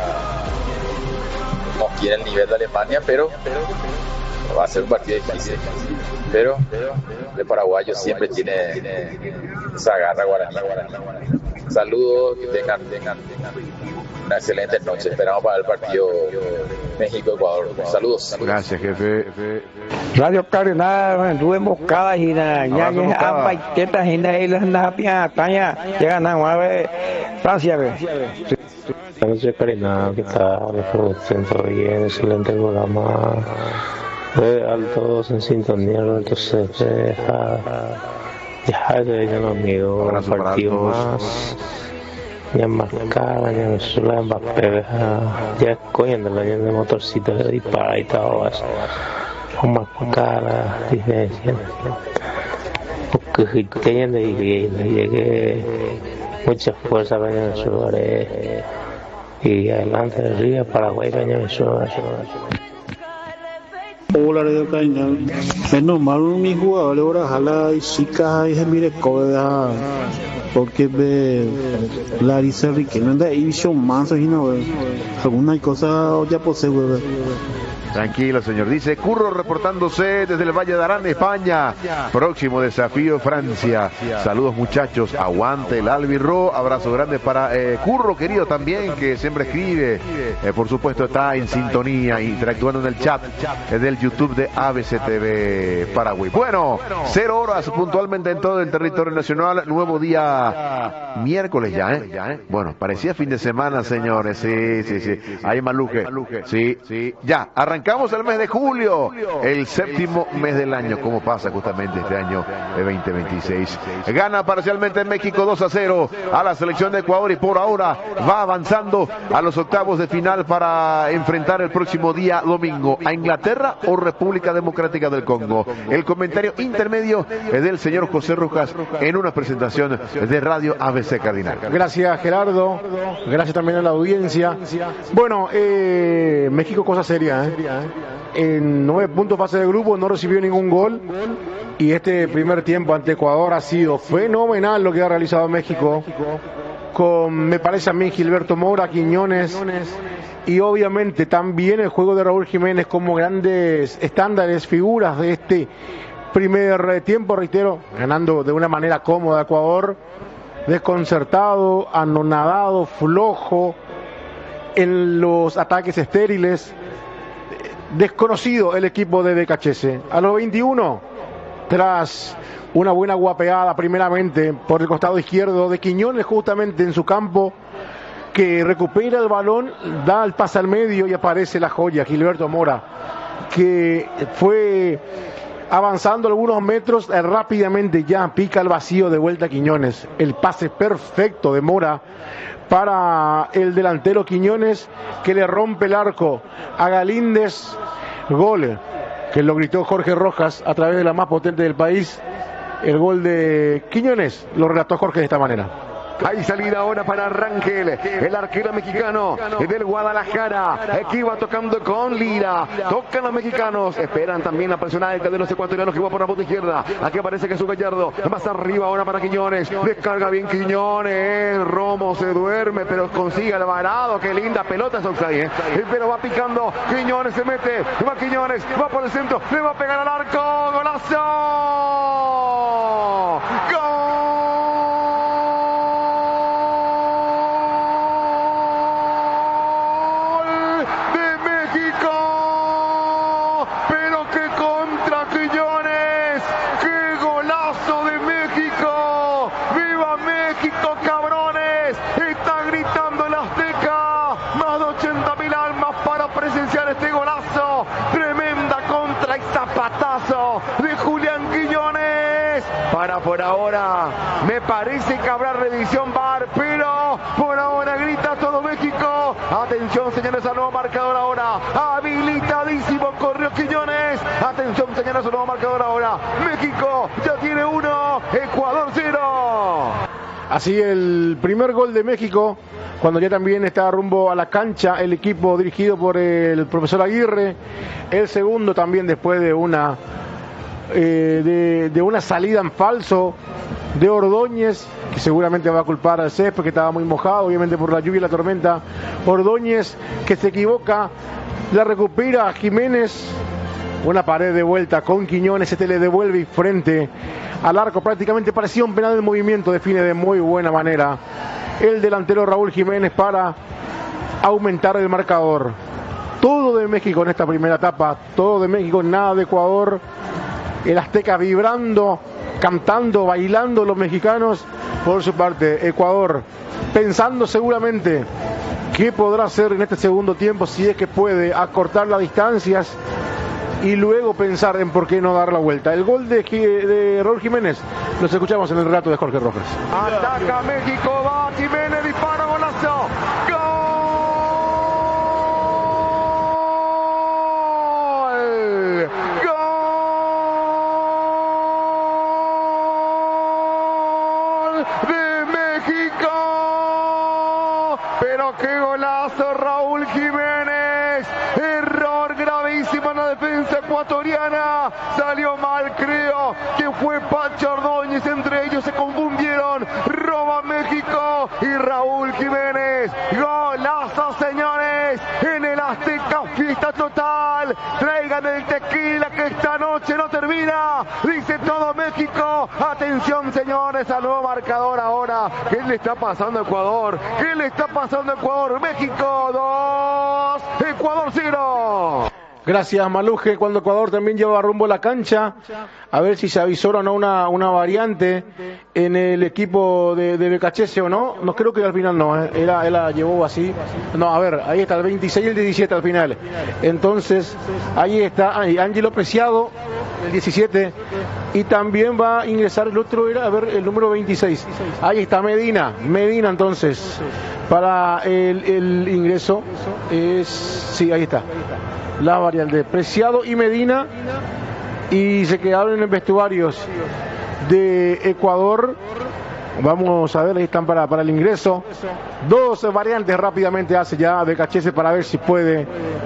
no tiene el nivel de Alemania, pero va a ser un partido difícil. Pero el paraguayo siempre tiene esa garra guaraní. Saludos, que tengan una excelente noche. Esperamos para el partido México-Ecuador. Saludos. Gracias, jefe. Radio Cardenal, tuve emboscada y ya Abrazo, que emboscada. ampaitetas y las napia taña llegan a nueve Francia. Radio Cardenal, ¿qué tal? Todo bien, excelente programa. Altos en sintonía, entonces ya no amigo, un Abrazo para partido todos. más. Ya marcada, ya me suele Mbappé, ya cogiendo la de motorcito de dispara y todo eso. Con marcada diferencia. Porque teniendo y llegué mucha fuerza para Venezuela y adelante de Río, Paraguay, Venezuela. Hola, Radio Cardenal. Es normal, mis jugadores ahora jala y chicas y se mire coda porque ve Larissa Riquelme y son mansos y no alguna cosa ya posee. Tranquilo, señor. Dice Curro reportándose desde el Valle de Arán, España. Próximo desafío, Francia. Saludos, muchachos. Aguante el Albirro. Abrazo grande para Curro, querido, también, que siempre escribe. Por supuesto, está en sintonía, interactuando en el chat del YouTube de ABC TV Paraguay. Bueno, 0 horas puntualmente en todo el territorio nacional. Nuevo día miércoles ya, ¿eh? Bueno, parecía fin de semana, señores. Sí. Ahí Maluje. Sí. Ya, arrancamos el mes de julio, el séptimo mes del año. ¿Cómo pasa justamente este año de 2026? Gana parcialmente en México 2-0 a la selección de Ecuador y por ahora va avanzando a los octavos de final para enfrentar el próximo día domingo a Inglaterra o República Democrática del Congo. El comentario intermedio es del señor José Rojas en una presentación de Radio ABC Cardinal. Gracias, Gerardo. Gracias también a la audiencia. Bueno, México, cosa seria, En 9 puntos fase de grupo, no recibió ningún gol. Y este primer tiempo ante Ecuador ha sido fenomenal lo que ha realizado México. Con, me parece a mí, Gilberto Mora, Quiñones. Y obviamente también el juego de Raúl Jiménez como grandes estándares, figuras de este primer tiempo, reitero, ganando de una manera cómoda a Ecuador. Desconcertado, anonadado, flojo en los ataques estériles, desconocido el equipo de Becachese. A los 21, tras una buena guapeada primeramente por el costado izquierdo de Quiñones justamente en su campo, que recupera el balón, da el pase al medio y aparece la joya, Gilberto Mora, que fue avanzando algunos metros, rápidamente ya pica el vacío de vuelta Quiñones. El pase perfecto de Mora para el delantero Quiñones, que le rompe el arco a Galíndez. Gol que lo gritó Jorge Rojas a través de la más potente del país. El gol de Quiñones lo relató Jorge de esta manera. Hay salida ahora para Rangel, el arquero mexicano del Guadalajara, que va tocando con Lira. Tocan los mexicanos, esperan también la presión alta de los ecuatorianos, que va por la punta izquierda. Aquí aparece Jesús Gallardo, más arriba ahora para Quiñones. Descarga bien Quiñones, Romo se duerme, pero consigue Alvarado. Qué linda pelota es ahí, pero va picando. Quiñones se mete, va Quiñones, va por el centro, le va a pegar al arco. ¡Golazo! ¡Gol! Este golazo, tremenda contra y zapatazo de Julián Quiñones. Para por ahora, me parece que habrá revisión VAR, pero por ahora grita todo México. Atención, señores, al nuevo marcador ahora. Habilitadísimo, corrió Quiñones. Atención, señores, al nuevo marcador ahora. México ya tiene 1, Ecuador 0. Así el primer gol de México, cuando ya también está rumbo a la cancha el equipo dirigido por el profesor Aguirre. El segundo también después de una salida en falso de Ordóñez, que seguramente va a culpar al césped, que estaba muy mojado, obviamente por la lluvia y la tormenta. Ordóñez, que se equivoca, la recupera Jiménez. Una pared de vuelta con Quiñones, se le devuelve y frente al arco, prácticamente parecía un penal de movimiento, define de muy buena manera el delantero Raúl Jiménez para aumentar el marcador. Todo de México en esta primera etapa, todo de México, nada de Ecuador. El Azteca vibrando, cantando, bailando los mexicanos. Por su parte, Ecuador pensando seguramente qué podrá hacer en este segundo tiempo, si es que puede acortar las distancias y luego pensar en por qué no dar la vuelta. El gol de Raúl Jiménez los escuchamos en el relato de Jorge Rojas. Ataca México, va Jiménez, dispara, golazo. ¡Gol! ¡Gol de México! Pero qué golazo, Raúl Jiménez. Error gravísimo en la defensa ecuatoriana. Salió mal, creo que fue Pacho Ordóñez. Entre ellos se confundieron. Roba México y Raúl Jiménez. Golazo, señores. En el Azteca, fiesta total. Traigan el tequila que esta noche no termina. Dice todo México. Atención, señores, al nuevo marcador ahora. ¿Qué le está pasando a Ecuador? ¿Qué le está pasando a Ecuador? México 2, Ecuador 0. Gracias, Maluje. Cuando Ecuador también lleva rumbo a la cancha, a ver si se avisora o no una variante en el equipo de Becachese o no. No creo que al final no, él la llevó así. No, a ver, ahí está el 26 y el 17 al final. Entonces, ahí está Ángelo Preciado, el 17, y también va a ingresar el otro, era, a ver, el número 26. Ahí está Medina entonces, para el ingreso. Sí, ahí está. La variante Preciado y Medina, y se quedaron en los vestuarios de Ecuador. Vamos a ver, ahí están para el ingreso. Dos variantes rápidamente hace ya Becachese para ver si puede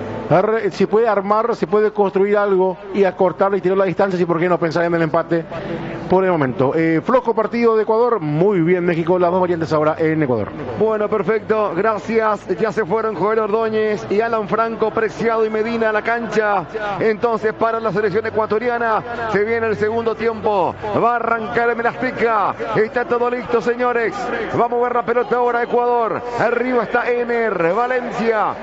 armar, si puede construir algo y acortar y tirar la distancia, y por qué no pensar en el empate por el momento. Flojo partido de Ecuador, muy bien México, las dos variantes ahora en Ecuador. Bueno, perfecto, gracias. Ya se fueron Joel Ordóñez y Alan Franco, Preciado y Medina a la cancha. Entonces para la selección ecuatoriana se viene el segundo tiempo. Va a arrancar el Azteca. Está todo listo, señores. Va a mover la pelota ahora Ecuador. Arriba está Ener, Valencia.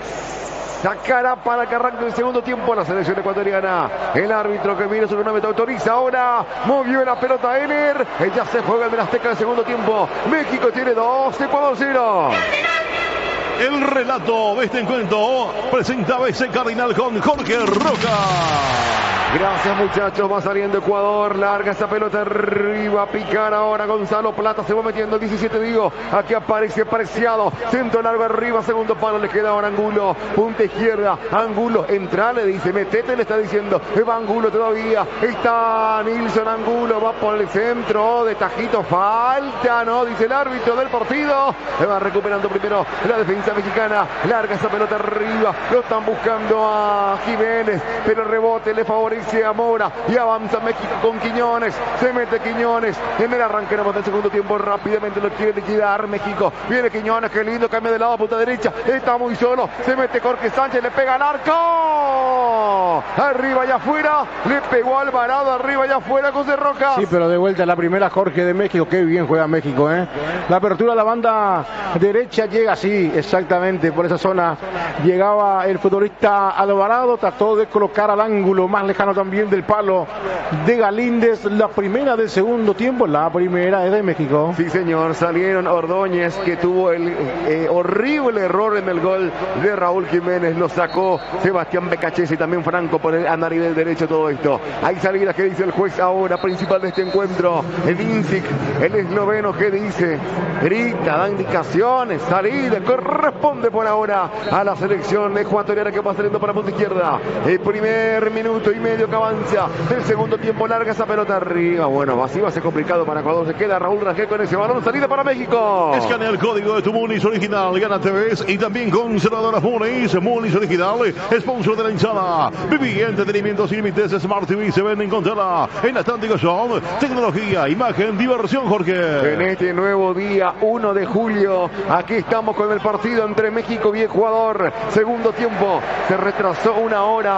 Sacará para que arranque el segundo tiempo la selección ecuatoriana. El árbitro que mira su cronómetro autoriza ahora. Movió la pelota Ener. Ya se juega el Azteca en el segundo tiempo. México tiene 2, Ecuador 0. El relato de este encuentro presenta BC Cardinal con Jorge Roca. Gracias muchachos, va saliendo Ecuador, larga esa pelota arriba, a picar ahora Gonzalo Plata, se va metiendo el 17 digo, aquí aparece Preciado, centro largo arriba, segundo palo, le queda ahora Angulo, punta izquierda, Angulo, entra, le dice, metete, le está diciendo, va Angulo todavía, está Nilson Angulo, va por el centro, de tajito, falta, no, dice el árbitro del partido, le va recuperando primero la defensa mexicana, larga esa pelota arriba, lo están buscando a Jiménez, pero el rebote le favorece a Mora y avanza México con Quiñones, se mete Quiñones en el arranque del segundo tiempo, rápidamente lo quiere liquidar México, viene Quiñones, qué lindo, cambia de lado a punta derecha, está muy solo, se mete Jorge Sánchez, le pega al arco, arriba y afuera, le pegó a Alvarado, arriba y afuera, José Roca. Sí, pero de vuelta la primera Jorge de México, qué bien juega México, la apertura de la banda derecha llega así, exactamente, por esa zona llegaba el futbolista Alvarado, trató de colocar al ángulo más lejano también del palo de Galíndez, la primera del segundo tiempo, la primera es de México. Sí señor, salieron Ordóñez que tuvo el horrible error en el gol de Raúl Jiménez, lo sacó Sebastián Becachese y también Franco por el a nivel derecho todo esto. Hay salida que dice el juez ahora, principal de este encuentro, el Vincic, el esloveno que dice, grita, da indicaciones, salida, corresponde por ahora a la selección ecuatoriana que va saliendo para la punta izquierda. El primer minuto y medio que avanza, el segundo tiempo larga esa pelota arriba, bueno, así va a ser complicado para Ecuador, se queda Raúl Rangel con ese balón, salida para México. Escanea el código de tu Munis original, gana TVs y también conservadoras Munis, Munis original, sponsor de la hinchada. Viví entretenimientos sin límites, Smart TV se vende en Contela, en Atlántico Show, tecnología, imagen, diversión, Jorge. En este nuevo día, 1 de julio, aquí estamos con el partido entre México y Ecuador. Segundo tiempo, se retrasó una hora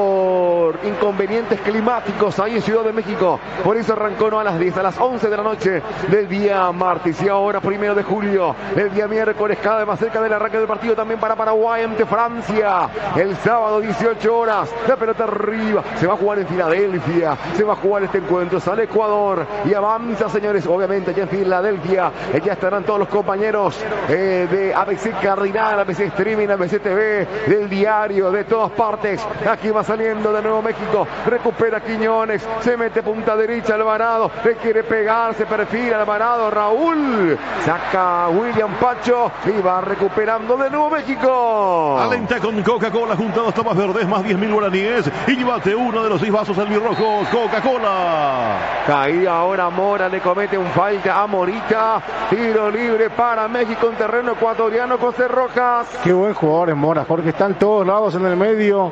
por inconvenientes climáticos ahí en Ciudad de México. Por eso arrancó no a las 10, a las 11 de la noche del día martes. Y ahora, 1 de julio, el día miércoles, cada vez más cerca del arranque del partido también para Paraguay ante Francia. El sábado, 18 horas, la pelota arriba. Se va a jugar en Filadelfia, se va a jugar este encuentro. Sale Ecuador y avanza, señores. Obviamente, allá en Filadelfia, ya estarán todos los compañeros de ABC Cardinal, ABC Streaming, ABC TV, del diario, de todas partes. Aquí va saliendo de nuevo México, recupera Quiñones, se mete punta derecha Alvarado, le quiere pegar, se perfila Alvarado, Raúl, saca William Pacho y va recuperando de nuevo México. Alenta con Coca-Cola junto a 2 tomas verdes más 10.000 guaraníes y llévate uno de los 6 vasos albirrojos Coca-Cola. Caía ahora Mora, le comete un falta a Morita, tiro libre para México en terreno ecuatoriano, José Rojas. Qué buen jugador es Mora, Jorge, está en todos lados en el medio.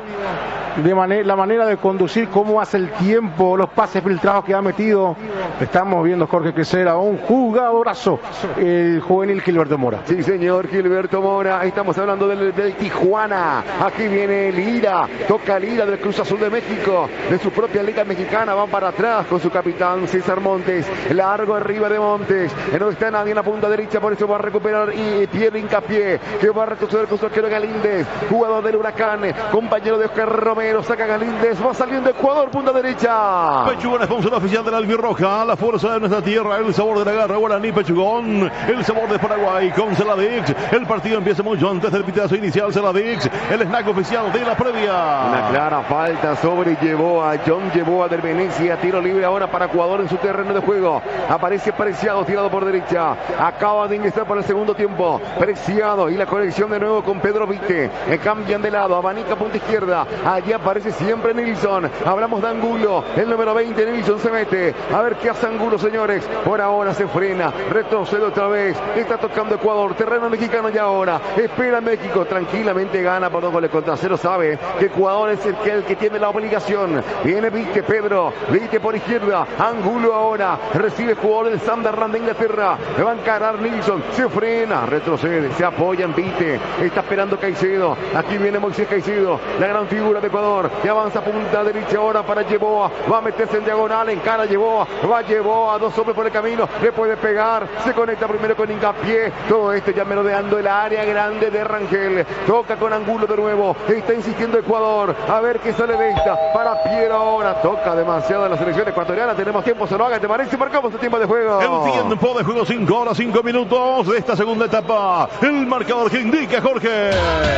La manera de conducir, cómo hace el tiempo, los pases filtrados que ha metido. Estamos viendo, Jorge, crecer a un jugadorazo, el juvenil Gilberto Mora. Sí, señor, Gilberto Mora. Estamos hablando del Tijuana. Aquí viene Lira, toca Lira del Cruz Azul de México, de su propia liga mexicana. Van para atrás con su capitán César Montes. Largo arriba de Montes. No está nadie en la punta derecha, por eso va a recuperar y pierde hincapié. Que va a retroceder con su arquero Galíndez, jugador del Huracán, compañero de Oscar Romero. Saca Galíndez, va saliendo Ecuador, punta derecha. Pechugón, sponsor oficial de la albirroja, la fuerza de nuestra tierra, el sabor de la garra guaraní. Pechugón, el sabor de Paraguay con Celadix. El partido empieza mucho antes del pitazo inicial. Celadix, el snack oficial de la previa. Una clara falta sobre John Yeboah del Venecia. Tiro libre ahora para Ecuador en su terreno de juego. Aparece Preciado, tirado por derecha. Acaba de ingresar para el segundo tiempo. Preciado y la conexión de nuevo con Pedro Vite. Cambian de lado, abanica punta izquierda. Allí aparece siempre Nilson. Hablamos de Angulo, el número 20. Nilson se mete. A ver qué hace Angulo, señores. Por ahora se frena, retrocede otra vez. Está tocando Ecuador, terreno mexicano y ahora espera México. Tranquilamente gana por 2 goles contra 0. Sabe que Ecuador es el que tiene la obligación. Viene Vite, Pedro Vite por izquierda. Angulo ahora recibe jugador del Sunderland de Inglaterra. Le va a encarar Nilson. Se frena, retrocede, se apoya en Vite. Está esperando Caicedo. Aquí viene Moisés Caicedo, la gran figura de Ecuador. Y avanza punta derecha ahora para Yeboa. Va a meterse en diagonal, encara Yeboa. Va Yeboa, 2 hombres por el camino. Le puede pegar. Se conecta primero con Hincapié. Todo esto ya merodeando el área grande de Rangel. Toca con Angulo de nuevo. Está insistiendo Ecuador. A ver qué sale de esta. Para Piero ahora. Toca demasiado la selección ecuatoriana. Tenemos tiempo, se lo haga. ¿Te parece? Marcamos el tiempo de juego. El tiempo de juego, 5 horas, 5 minutos de esta segunda etapa. El marcador que indica Jorge.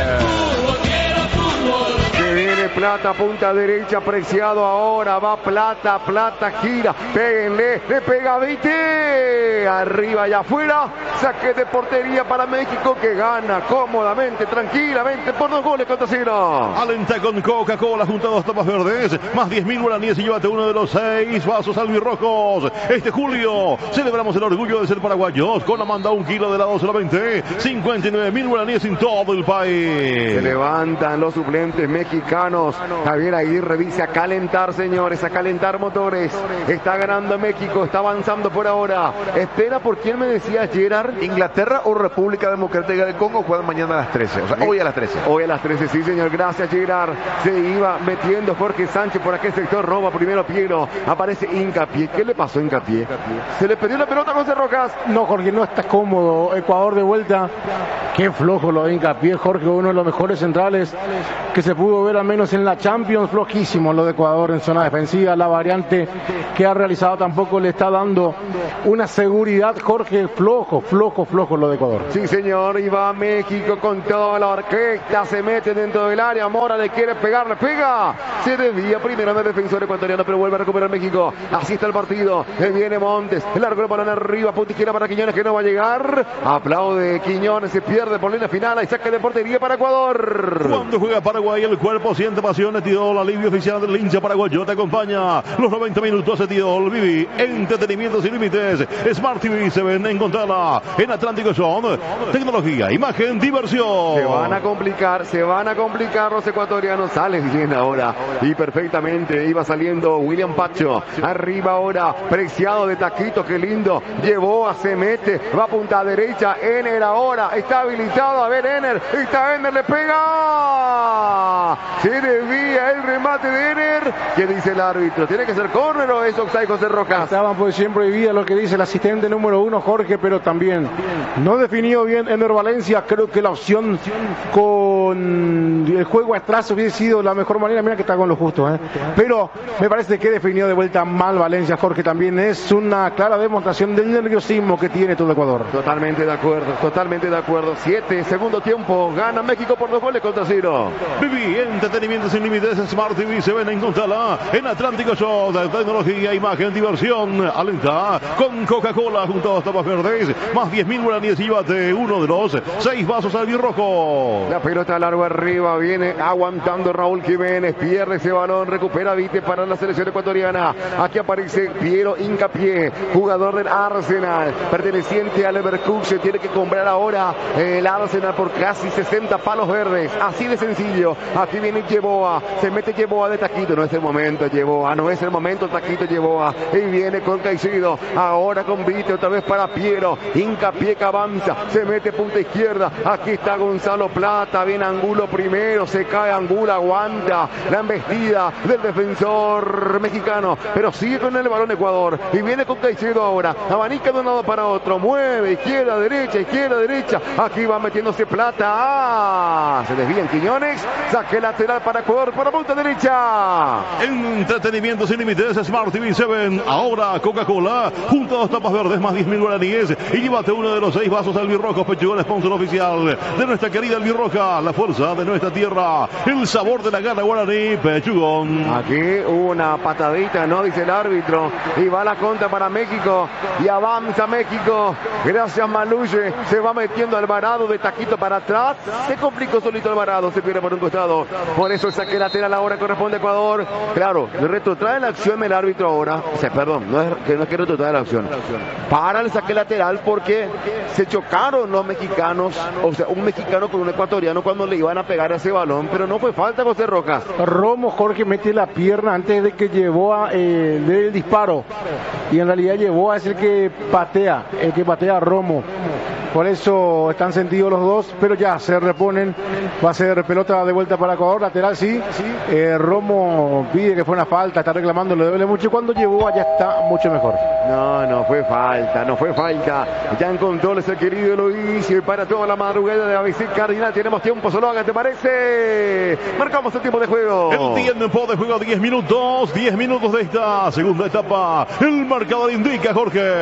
Que viene Plata, punta derecha, Preciado ahora, va Plata, gira, péguenle, le pega Vite, arriba y afuera, saque de portería para México que gana cómodamente, tranquilamente, por 2 goles contra 0. Alenta con Coca-Cola junto a 2 tapas verdes, más 10.000 guaraníes y llévate uno de los 6 vasos albirrojos. Este julio celebramos el orgullo de ser paraguayos con Amanda 1 kilo de helado solamente 59.000 guaraníes en todo el país. Se levantan los suplentes mexicanos. Javier Aguirre dice a calentar, señores, a calentar motores. Está ganando México, está avanzando por ahora. Espera, ¿por quién me decía Gerard? Inglaterra o República Democrática del Congo juegan mañana a las 13. O sea, hoy a las 13. Hoy a las 13, sí, señor. Gracias, Gerard. Se iba metiendo Jorge Sánchez por aquel sector. Roba primero Piero. Aparece Hincapié. ¿Qué le pasó a Hincapié? ¿Se le perdió la pelota a José Rojas? No, Jorge, no está cómodo. Ecuador de vuelta. Qué flojo lo de Hincapié, Jorge. Uno de los mejores centrales que se pudo ver al menos en la Champions. Flojísimo lo de Ecuador en zona defensiva. La variante que ha realizado tampoco le está dando una seguridad, Jorge. Flojo lo de Ecuador. Sí, señor. Y va México con toda la orquesta. Se mete dentro del área. Mora le quiere pegar, le pega. Se desvía primero del defensor ecuatoriano, pero vuelve a recuperar México. Así está el partido. Viene Montes. El largo el balón arriba. Punta izquierda para Quiñones que no va a llegar. Aplaude Quiñones. Se pierde por línea final. Y saque de portería para Ecuador. Cuando juega Paraguay, el cuerpo siente pasiones. Tidol, alivio oficial del hincha paraguayo, te acompaña los 90 minutos de Tidol. Viví entretenimiento sin límites. Smart TV 7, encontrala en Atlántico Zone. Tecnología, imagen, diversión. Se van a complicar los ecuatorianos. Sale bien ahora y perfectamente iba saliendo William Pacho. Arriba ahora, Preciado de taquito, qué lindo. Llevó, se mete, va a punta derecha. Ener ahora está habilitado. A ver, Ener, le pega. Se desvía el remate de Ener. ¿Qué dice el árbitro? ¿Tiene que ser córner o es offside, José Rojas? Estaban por siempre prohibida lo que dice el asistente número 1, Jorge, pero también no definió bien Ener Valencia. Creo que la opción con el juego atrás hubiese sido la mejor manera. Mira que está con lo justo, pero me parece que definió de vuelta mal Valencia, Jorge. También es una clara demostración del nerviosismo que tiene todo Ecuador. Totalmente de acuerdo. 7, segundo tiempo, gana México por 2 goles contra 0. Viví entretenimiento sin límites. Smart TV se ven en encontrarla en Atlántico Show de tecnología, imagen, diversión. Alenta con Coca-Cola junto a 2 tapas verdes, más 10.000 guaraníes y llévate uno de los 6 vasos albirrojos. La pelota largo arriba, viene aguantando Raúl Jiménez, pierde ese balón, recupera Vite para la selección ecuatoriana. Aquí aparece Piero Hincapié, jugador del Arsenal, perteneciente al Leverkusen. Tiene que comprar ahora el Arsenal por casi 60 palos verdes, así de sencillo. Aquí viene Yeboa, se mete Yeboa de taquito, no es el momento Yeboa, taquito Yeboa, y viene con Caicedo, ahora con Vite, otra vez para Piero, Hincapié que avanza, se mete punta izquierda, aquí está Gonzalo Plata, viene Angulo primero, se cae Angulo, aguanta la embestida del defensor mexicano, pero sigue con el balón Ecuador, y viene con Caicedo ahora, abanica de un lado para otro, mueve, izquierda, derecha, aquí va metiéndose Plata, se desvían Quiñones, saque lateral para Ecuador, por la punta derecha. Entretenimiento sin límites, Smart TV 7, ahora Coca-Cola, junto a 2 tapas verdes, más 10.000 guaraníes, y llévate uno de los 6 vasos albirrojos. Pechugón, sponsor oficial de nuestra querida albirroja, la fuerza de nuestra tierra, el sabor de la gana guaraní, Pechugón. Aquí hubo una patadita, ¿no? Dice el árbitro, y va la contra para México, y avanza México, gracias Maluche, se va metiendo Alvarado de taquito para atrás, se complicó solito Alvarado, se pierde por un costado, por eso el saque lateral ahora corresponde a Ecuador. Claro, retrotrae la acción el árbitro ahora, o sea, perdón, no es que retrotrae la acción, para el saque lateral porque se chocaron los mexicanos, o sea, un mexicano con un ecuatoriano cuando le iban a pegar a ese balón, pero no fue falta, José Rojas. Romo, Jorge, mete la pierna antes de que llevó del disparo, y en realidad llevó a es el que patea a Romo. por eso están sentidos los dos, pero ya se reponen. Va a ser pelota de vuelta para Ecuador, lateral sí. Romo pide que fue una falta, está reclamando, le duele mucho. Cuando llegó allá está mucho mejor. No fue falta, no fue falta. Ya en control es el querido Luis. Y para toda la madrugada de ABC Cardinal tenemos tiempo solo, ¿qué te parece? Marcamos el tiempo de juego. El tiempo de juego, 10 minutos de esta segunda etapa. El marcador indica, Jorge.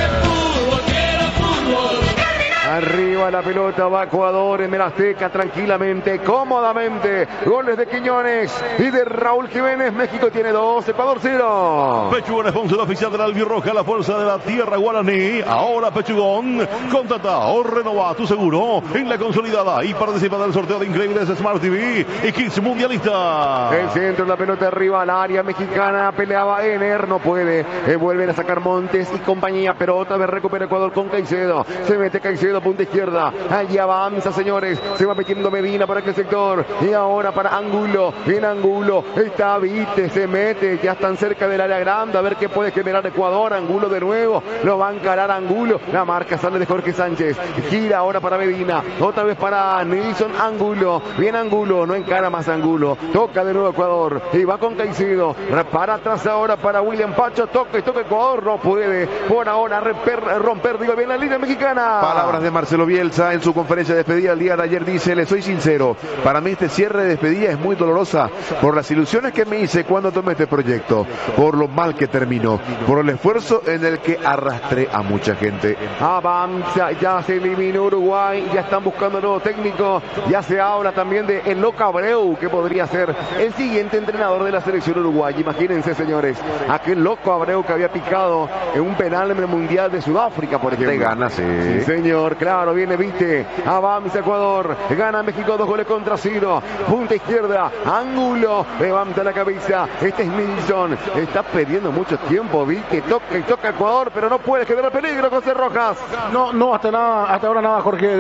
Arriba la pelota, va Ecuador en el Azteca tranquilamente, cómodamente. Goles de Quiñones y de Raúl Jiménez. México tiene 2, Ecuador 0. Pechugón, sponsor oficial de la albirroja, la fuerza de la tierra guaraní. Ahora Pechugón, contrata o renova tu seguro en la consolidada y participa del sorteo de increíbles Smart TV y Kits Mundialista. El centro, la pelota arriba al área mexicana, peleaba Ener, no puede. Vuelven a sacar Montes y compañía, pero otra vez recupera Ecuador con Caicedo. Se mete Caicedo, punta izquierda. Allí avanza, señores. Se va metiendo Medina para aquel sector. Y ahora para Angulo. En Angulo está Vite. Se mete. Ya están cerca del área grande. A ver qué puede generar Ecuador. Angulo de nuevo. Lo va a encarar Angulo. La marca sale de Jorge Sánchez. Gira ahora para Medina. Otra vez para Nilson Angulo. Bien Angulo. No encara más Angulo. Toca de nuevo Ecuador. Y va con Caicedo. Para atrás ahora para William Pacho. Toca Ecuador. No puede. Por ahora romper. Digo bien la línea mexicana. Palabras de Marcelo Bielsa en su conferencia de despedida el día de ayer. Dice: le soy sincero, para mí este cierre de despedida es muy dolorosa por las ilusiones que me hice cuando tomé este proyecto, por lo mal que terminó, por el esfuerzo en el que arrastré a mucha gente. Avanza, ya se eliminó Uruguay, ya están buscando nuevo técnico, ya se habla también de el Loco Abreu, que podría ser el siguiente entrenador de la selección uruguaya. Imagínense, señores, aquel Loco Abreu que había picado en un penal en el Mundial de Sudáfrica, por ejemplo. Te gana, sí. Sí, señor, claro, viene Vite, avanza Ecuador, gana México 2-0. Punta izquierda, Angulo, levanta la cabeza, este es Nilsson, está perdiendo mucho tiempo, Vite, toca Ecuador, pero no puede generar peligro, José Rojas. No, hasta ahora nada, Jorge.